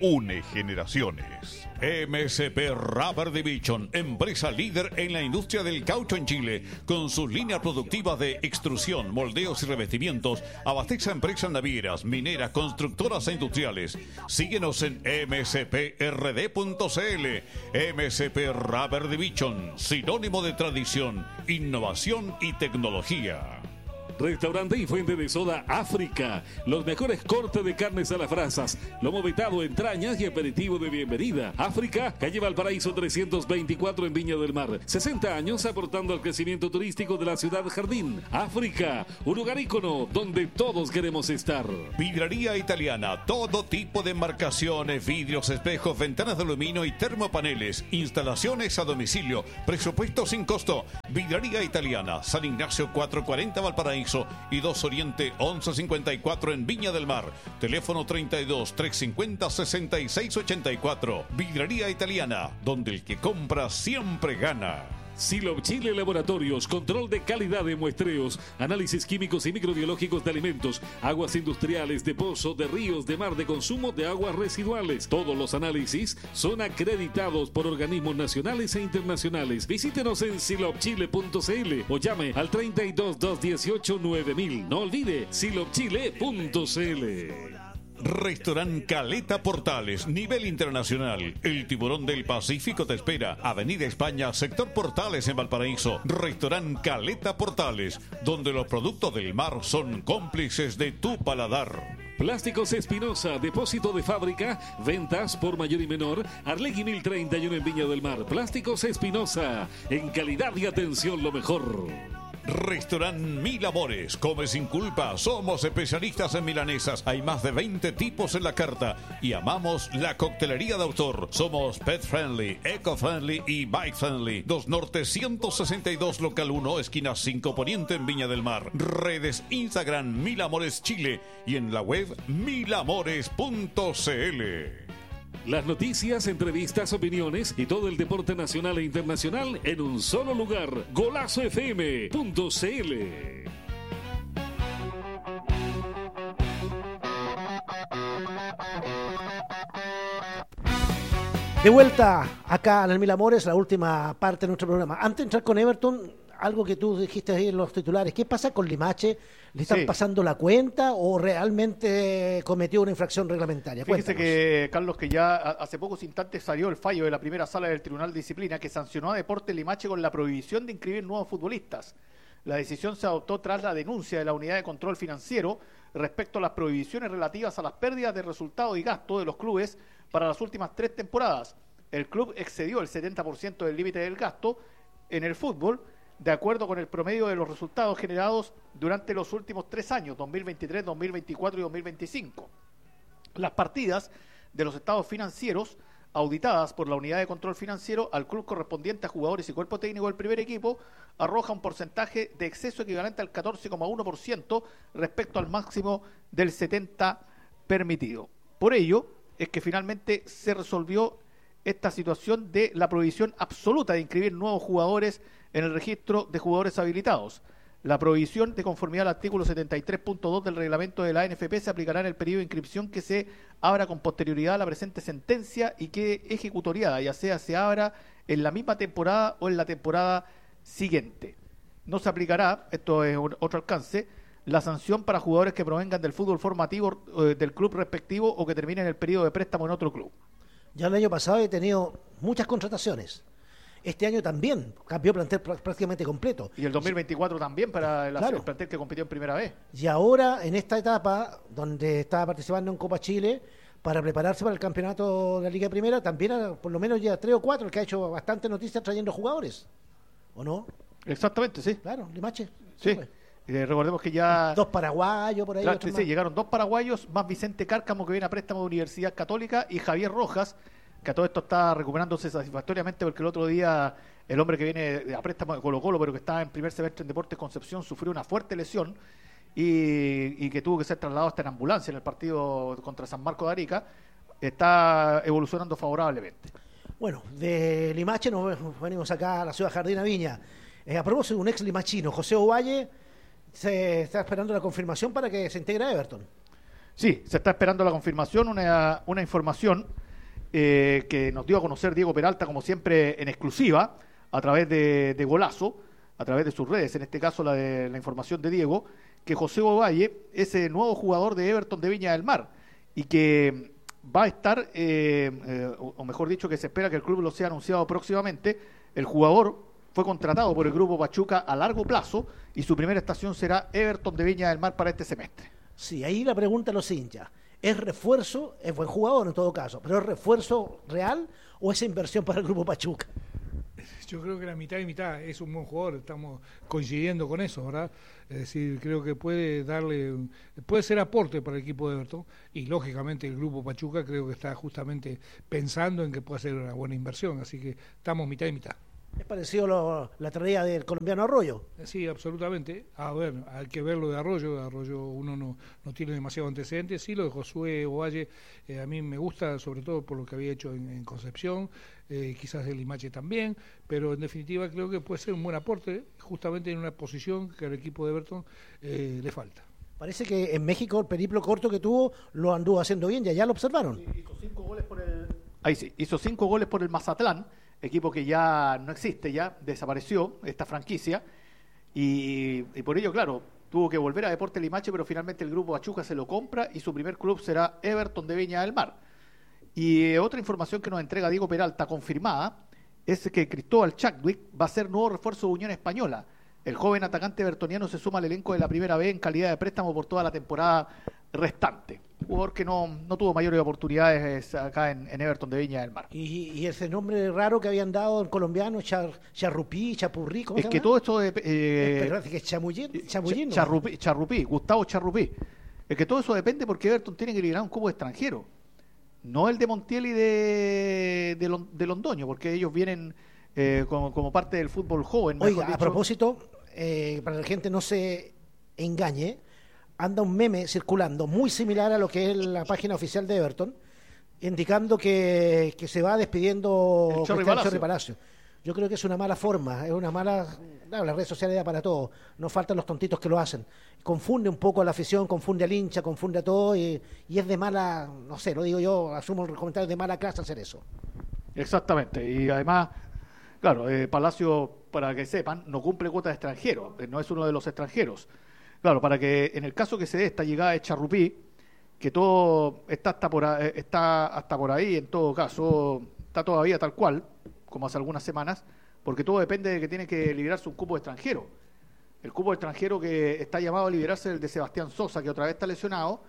une generaciones. M S P Rubber Division, empresa líder en la industria del caucho en Chile, con sus líneas productivas de extrusión, moldeos y revestimientos, abastece a empresas navieras, mineras, constructoras e industriales. Síguenos en m s p r d punto c l. M S P Rubber Division, sinónimo de tradición, innovación y tecnología. Restaurante y fuente de soda África. Los mejores cortes de carnes a las brasas, lomo vetado, entrañas y aperitivo de bienvenida. África, calle Valparaíso trescientos veinticuatro en Viña del Mar. sesenta años aportando al crecimiento turístico de la ciudad jardín. África, un lugar ícono donde todos queremos estar. Vidraría Italiana, todo tipo de embarcaciones, vidrios, espejos, ventanas de aluminio y termopaneles. Instalaciones a domicilio, presupuesto sin costo. Vidraría Italiana, San Ignacio cuatrocientos cuarenta Valparaíso y dos Oriente once cincuenta y cuatro en Viña del Mar. Teléfono treinta y dos, trescientos cincuenta, sesenta y seis ochenta y cuatro. Vidraría Italiana, donde el que compra siempre gana. Silop Chile Laboratorios, control de calidad de muestreos, análisis químicos y microbiológicos de alimentos, aguas industriales, de pozo, de ríos, de mar, de consumo de aguas residuales. Todos los análisis son acreditados por organismos nacionales e internacionales. Visítenos en silop chile punto c l o llame al treinta y dos, doscientos dieciocho, nueve mil. No olvide silop chile punto c l. Restaurant Caleta Portales, nivel internacional. El tiburón del Pacífico te espera. Avenida España, sector Portales en Valparaíso. Restaurant Caleta Portales, donde los productos del mar son cómplices de tu paladar. Plásticos Espinosa, depósito de fábrica, ventas por mayor y menor. Arlegui mil treinta y uno en Viña del Mar. Plásticos Espinosa, en calidad y atención lo mejor. Restaurant Mil Amores, come sin culpa, somos especialistas en milanesas, hay más de veinte tipos en la carta y amamos la coctelería de autor. Somos pet friendly, eco friendly y bike friendly. dos Norte ciento sesenta y dos local uno, esquina cinco Poniente en Viña del Mar. Redes Instagram Mil Amores Chile y en la web mil amores punto c l. Las noticias, entrevistas, opiniones y todo el deporte nacional e internacional en un solo lugar. golazo f m punto c l. De vuelta acá en el Mil Amores, la última parte de nuestro programa. Antes de entrar con Everton, algo que tú dijiste ahí en los titulares, ¿qué pasa con Limache? ¿Le están sí. pasando la cuenta o realmente cometió una infracción reglamentaria? Fíjese que, Carlos, que ya hace pocos instantes salió el fallo de la primera sala del Tribunal de Disciplina que sancionó a Deportes Limache con la prohibición de inscribir nuevos futbolistas. La decisión se adoptó tras la denuncia de la Unidad de Control Financiero respecto a las prohibiciones relativas a las pérdidas de resultados y gastos de los clubes para las últimas tres temporadas. El club excedió el setenta por ciento del límite del gasto en el fútbol, de acuerdo con el promedio de los resultados generados durante los últimos tres años, dos mil veintitrés, dos mil veinticuatro y dos mil veinticinco. Las partidas de los estados financieros auditadas por la Unidad de Control Financiero al club correspondiente a jugadores y cuerpo técnico del primer equipo arroja un porcentaje de exceso equivalente al catorce coma uno por ciento respecto al máximo del setenta por ciento permitido. Por ello es que finalmente se resolvió esta situación de la prohibición absoluta de inscribir nuevos jugadores en el registro de jugadores habilitados. La prohibición, de conformidad al artículo setenta y tres punto dos del reglamento de la A N F P, se aplicará en el periodo de inscripción que se abra con posterioridad a la presente sentencia y que ejecutoriada, ya sea se abra en la misma temporada o en la temporada siguiente. No se aplicará, esto es un, otro alcance, la sanción para jugadores que provengan del fútbol formativo eh, del club respectivo o que terminen el periodo de préstamo en otro club. Ya el año pasado he tenido muchas contrataciones. Este año también cambió plantel prácticamente completo. Y el dos mil veinticuatro también para el, claro. el plantel que compitió en primera vez. Y ahora, en esta etapa, donde estaba participando en Copa Chile, para prepararse para el campeonato de la Liga Primera, también por lo menos ya tres o cuatro, el que ha hecho bastante noticias trayendo jugadores. ¿O no? Exactamente, sí. Claro, Limache. Sí. Pues. Eh, recordemos que ya... Dos paraguayos por ahí. Claro, sí, sí, llegaron dos paraguayos, más Vicente Cárcamo, que viene a préstamo de Universidad Católica, y Javier Rojas, que a todo esto está recuperándose satisfactoriamente porque el otro día el hombre que viene a préstamo de Colo Colo, pero que estaba en primer semestre en Deportes Concepción, sufrió una fuerte lesión y, y que tuvo que ser trasladado hasta en ambulancia en el partido contra San Marco de Arica, está evolucionando favorablemente. Bueno, de Limache nos venimos acá a la ciudad Jardín a Viña. Eh, a propósito de un ex limachino, José Ovalle, se está esperando la confirmación para que se integre a Everton. Sí, se está esperando la confirmación, una, una información eh, que nos dio a conocer Diego Peralta, como siempre, en exclusiva, a través de, de Golazo, a través de sus redes, en este caso la de la información de Diego, que José Ovalle es el nuevo jugador de Everton de Viña del Mar y que va a estar, eh, eh, o mejor dicho, que se espera que el club lo sea anunciado próximamente. El jugador fue contratado por el Grupo Pachuca a largo plazo y su primera estación será Everton de Viña del Mar para este semestre. Sí, ahí la pregunta a los hinchas. ¿Es refuerzo? Es buen jugador en todo caso, pero ¿es refuerzo real o es inversión para el Grupo Pachuca? Yo creo que la mitad y mitad. Es un buen jugador, estamos coincidiendo con eso, ¿verdad? Es decir, creo que puede darle, puede ser aporte para el equipo de Everton y lógicamente el Grupo Pachuca creo que está justamente pensando en que puede ser una buena inversión, así que estamos mitad y mitad. ¿Es parecido lo, la traía del colombiano Arroyo? Sí, absolutamente. A ver, hay que ver lo de Arroyo. De Arroyo uno no, no tiene demasiado antecedentes. Sí, lo de Josué Ovalle eh, a mí me gusta, sobre todo por lo que había hecho en, en Concepción, eh, quizás el Limache también, pero en definitiva creo que puede ser un buen aporte, justamente en una posición que al equipo de Everton eh, le falta. Parece que en México el periplo corto que tuvo lo anduvo haciendo bien, ya ya lo observaron. Sí, hizo cinco goles por el... Ahí sí, hizo cinco goles por el Mazatlán, equipo que ya no existe, ya desapareció esta franquicia, y, y por ello, claro, tuvo que volver a Deportes Limache, pero finalmente el Grupo Pachuca se lo compra y su primer club será Everton de Viña del Mar. Y eh, otra información que nos entrega Diego Peralta, confirmada, es que Cristóbal Chadwick va a ser nuevo refuerzo de Unión Española. El joven atacante evertoniano se suma al elenco de la Primera B en calidad de préstamo por toda la temporada restante. Jugador que no, no tuvo mayores oportunidades acá en, en Everton de Viña del Mar. Y, y ese nombre raro que habían dado en colombiano, char, Charrupí, Chapurrí, ¿cómo es se que llama? todo esto de, eh, es, que es Chamullín, Chamullín, ¿no? Charrupí, Charrupí, Gustavo Charrupí. Es que todo eso depende porque Everton tiene que liberar un cupo extranjero. No el de Montiel y de, de, de Londoño, porque ellos vienen eh, como, como parte del fútbol joven. Oiga, dicho. A propósito, eh, para que la gente no se engañe, anda un meme circulando muy similar a lo que es la página oficial de Everton, indicando que, que se va despidiendo el Chorri Palacio. Palacio. Yo creo que es una mala forma, es una mala... Claro, las redes sociales da para todo, no faltan los tontitos que lo hacen. Confunde un poco a la afición, confunde al hincha, confunde a todo y, y es de mala, no sé, lo digo yo, asumo el comentario de mala clase hacer eso. Exactamente, y además, claro, eh, Palacio, para que sepan, no cumple cuota de extranjero, eh, no es uno de los extranjeros. Claro, para que en el caso que se dé esta llegada de Charrupí, que todo está hasta por, está hasta por ahí, en todo caso, está todavía tal cual, como hace algunas semanas, porque todo depende de que tiene que liberarse un cupo extranjero. El cupo extranjero que está llamado a liberarse es el de Sebastián Sosa, que otra vez está lesionado,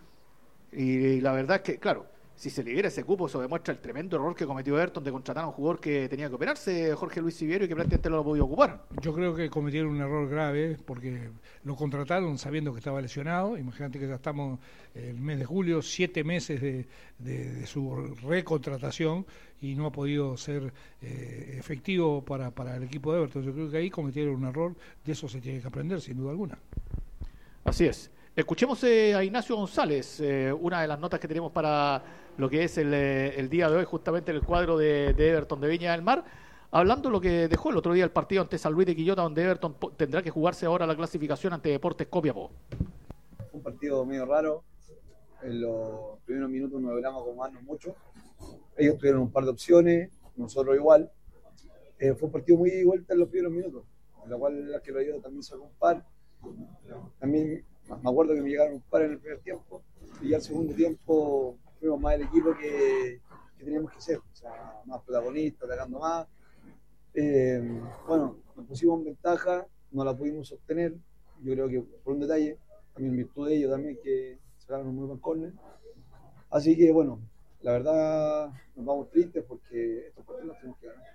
y, y la verdad es que, claro, si se libera ese cupo, eso demuestra el tremendo error que cometió Everton de contratar a un jugador que tenía que operarse, Jorge Luis Siviero, y que prácticamente no lo podía ocupar. Yo creo que cometieron un error grave porque lo contrataron sabiendo que estaba lesionado. Imagínate que ya estamos en el mes de julio, siete meses de, de, de su recontratación y no ha podido ser eh, efectivo para, para el equipo de Everton. Yo creo que ahí cometieron un error, de eso se tiene que aprender sin duda alguna. Así es. Escuchemos eh, a Ignacio González, eh, una de las notas que tenemos para lo que es el, eh, el día de hoy, justamente en el cuadro de, de Everton de Viña del Mar, hablando de lo que dejó el otro día el partido ante San Luis de Quillota, donde Everton tendrá que jugarse ahora la clasificación ante Deportes Copiapó. Un partido medio raro, en los primeros minutos nos logramos acomodarnos mucho, ellos tuvieron un par de opciones, nosotros igual, eh, fue un partido muy de vuelta en los primeros minutos, en la cual la que lo ayudó también sacó un par, también me acuerdo que me llegaron un par en el primer tiempo y ya el segundo tiempo fuimos más el equipo que, que teníamos que ser, o sea, más protagonistas, atacando más. Eh, bueno, nos pusimos en ventaja, no la pudimos sostener, yo creo que por un detalle, también en virtud de ellos también que sacaron un muy buen córner. Así que bueno, la verdad nos vamos tristes porque estos partidos los tenemos que ganar.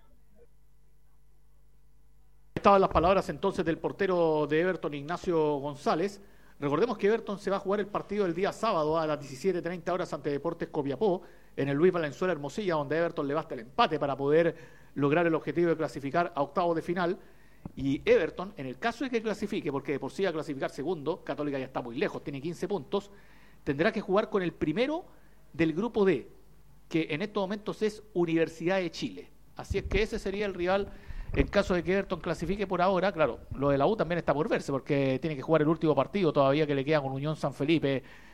Estaban las palabras entonces del portero de Everton, Ignacio González. Recordemos que Everton se va a jugar el partido el día sábado a las diecisiete treinta horas ante Deportes Copiapó en el Luis Valenzuela Hermosilla, donde a Everton le basta el empate para poder lograr el objetivo de clasificar a octavos de final. Y Everton, en el caso de que clasifique, porque de por sí va a clasificar segundo, Católica ya está muy lejos, tiene quince puntos, tendrá que jugar con el primero del grupo D, que en estos momentos es Universidad de Chile. Así es que ese sería el rival en caso de que Everton clasifique por ahora. Claro, lo de la U también está por verse, porque tiene que jugar el último partido todavía que le queda con Unión San Felipe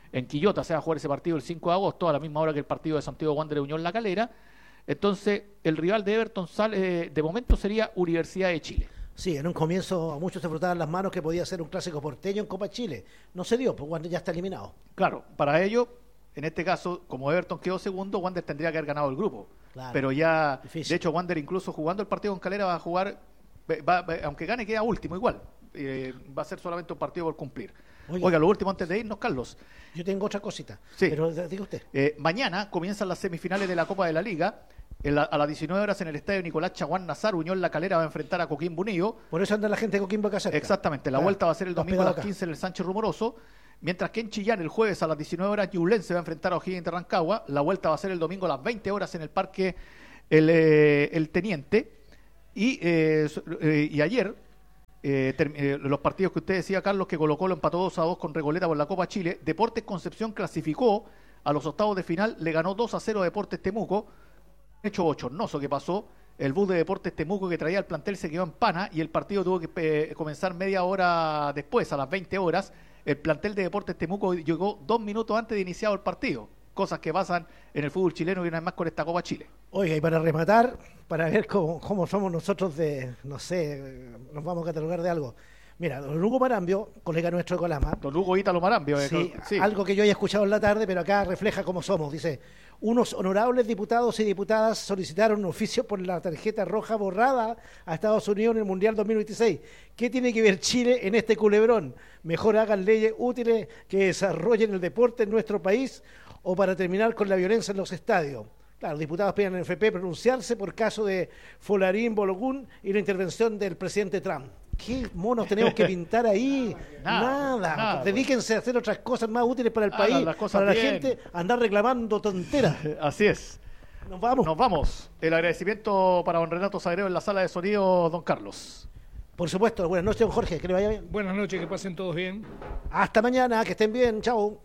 en Quillota se va a jugar ese partido el cinco de agosto, a la misma hora que el partido de Santiago Wanderers Unión La Calera. Entonces, el rival de Everton sale, de momento sería Universidad de Chile. Sí, en un comienzo a muchos se frotaban las manos que podía ser un clásico porteño en Copa Chile. No se dio, pues Wander ya está eliminado. Claro, para ello, en este caso, como Everton quedó segundo, Wander tendría que haber ganado el grupo. Claro. Pero ya, Difícil. de hecho, Wander incluso jugando el partido con Calera va a jugar, va, va, aunque gane queda último igual. Eh, va a ser solamente un partido por cumplir. Oiga, Oiga, lo último antes de irnos, Carlos. Yo tengo otra cosita, Sí. pero diga usted. Eh, mañana comienzan las semifinales de la Copa de la Liga. En la, a las diecinueve horas en el estadio Nicolás Chaguán Nazar, Unión La Calera va a enfrentar a Coquimbo Unido. Por eso anda la gente de Coquimbo acá cerca. Exactamente, la Ah, vuelta va a ser el más domingo a las pegado acá. quince en el Sánchez Rumoroso. Mientras que en Chillán, el jueves a las diecinueve horas, Ñublense va a enfrentar a O'Higgins de Rancagua. La vuelta va a ser el domingo a las veinte horas en el Parque El, eh, el Teniente. Y, eh, eh, y ayer, eh, ter, eh, los partidos que usted decía, Carlos, que Colo-Colo empató dos a dos con Recoleta por la Copa Chile. Deportes Concepción clasificó a los octavos de final, le ganó dos a cero a Deportes Temuco. Hecho bochornoso que pasó. El bus de Deportes Temuco que traía el plantel se quedó en pana y el partido tuvo que eh, comenzar media hora después, a las veinte horas. El plantel de Deportes Temuco llegó dos minutos antes de iniciado el partido. Cosas que pasan en el fútbol chileno y una vez más con esta Copa Chile. Oiga, y para rematar, para ver cómo, cómo somos nosotros de, no sé, nos vamos a catalogar de algo. Mira, don Hugo Marambio, colega nuestro de Colama. Don Hugo Ítalo Marambio. Eh, Sí, sí. algo que yo haya escuchado en la tarde, pero acá refleja cómo somos. Dice, unos honorables diputados y diputadas solicitaron un oficio por la tarjeta roja borrada a Estados Unidos en el Mundial dos mil veintiséis. ¿Qué tiene que ver Chile en este culebrón? Mejor hagan leyes útiles que desarrollen el deporte en nuestro país o para terminar con la violencia en los estadios. Claro, los diputados piden al F P pronunciarse por caso de Folarín Bologún y la intervención del presidente Trump. ¿Qué monos tenemos que pintar ahí? Nada, Nada. nada. Dedíquense a hacer otras cosas más útiles para el Hagan país, las cosas para bien. la gente, andar reclamando tonteras. Así es. Nos vamos. Nos vamos. El agradecimiento para don Renato Sagredo en la sala de sonido, don Carlos. Por supuesto, buenas noches, don Jorge, que le vaya bien. Buenas noches, que pasen todos bien. Hasta mañana, que estén bien, chao.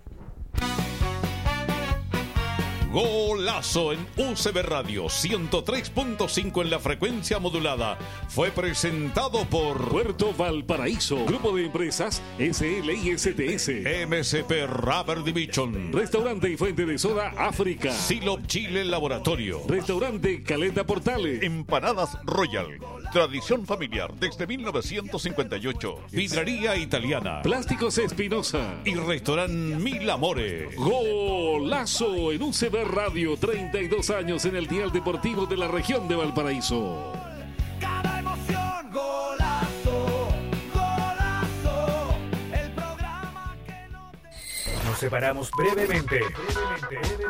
Golazo en U C B Radio ciento tres punto cinco en la frecuencia modulada. Fue presentado por Puerto Valparaíso, Grupo de Empresas S L I S T S, M S P Rubber Division, Restaurante y Fuente de Soda África, Silo Chile Laboratorio, Restaurante Caleta Portales, Empanadas Royal, tradición familiar desde mil novecientos cincuenta y ocho. Vidrería Italiana Plásticos Espinosa y Restaurante Mil Amores. Golazo en U C B Radio, treinta y dos años en el dial deportivo de la región de Valparaíso. Cada emoción, golazo, golazo, el programa que no te... Nos separamos brevemente. brevemente, brevemente.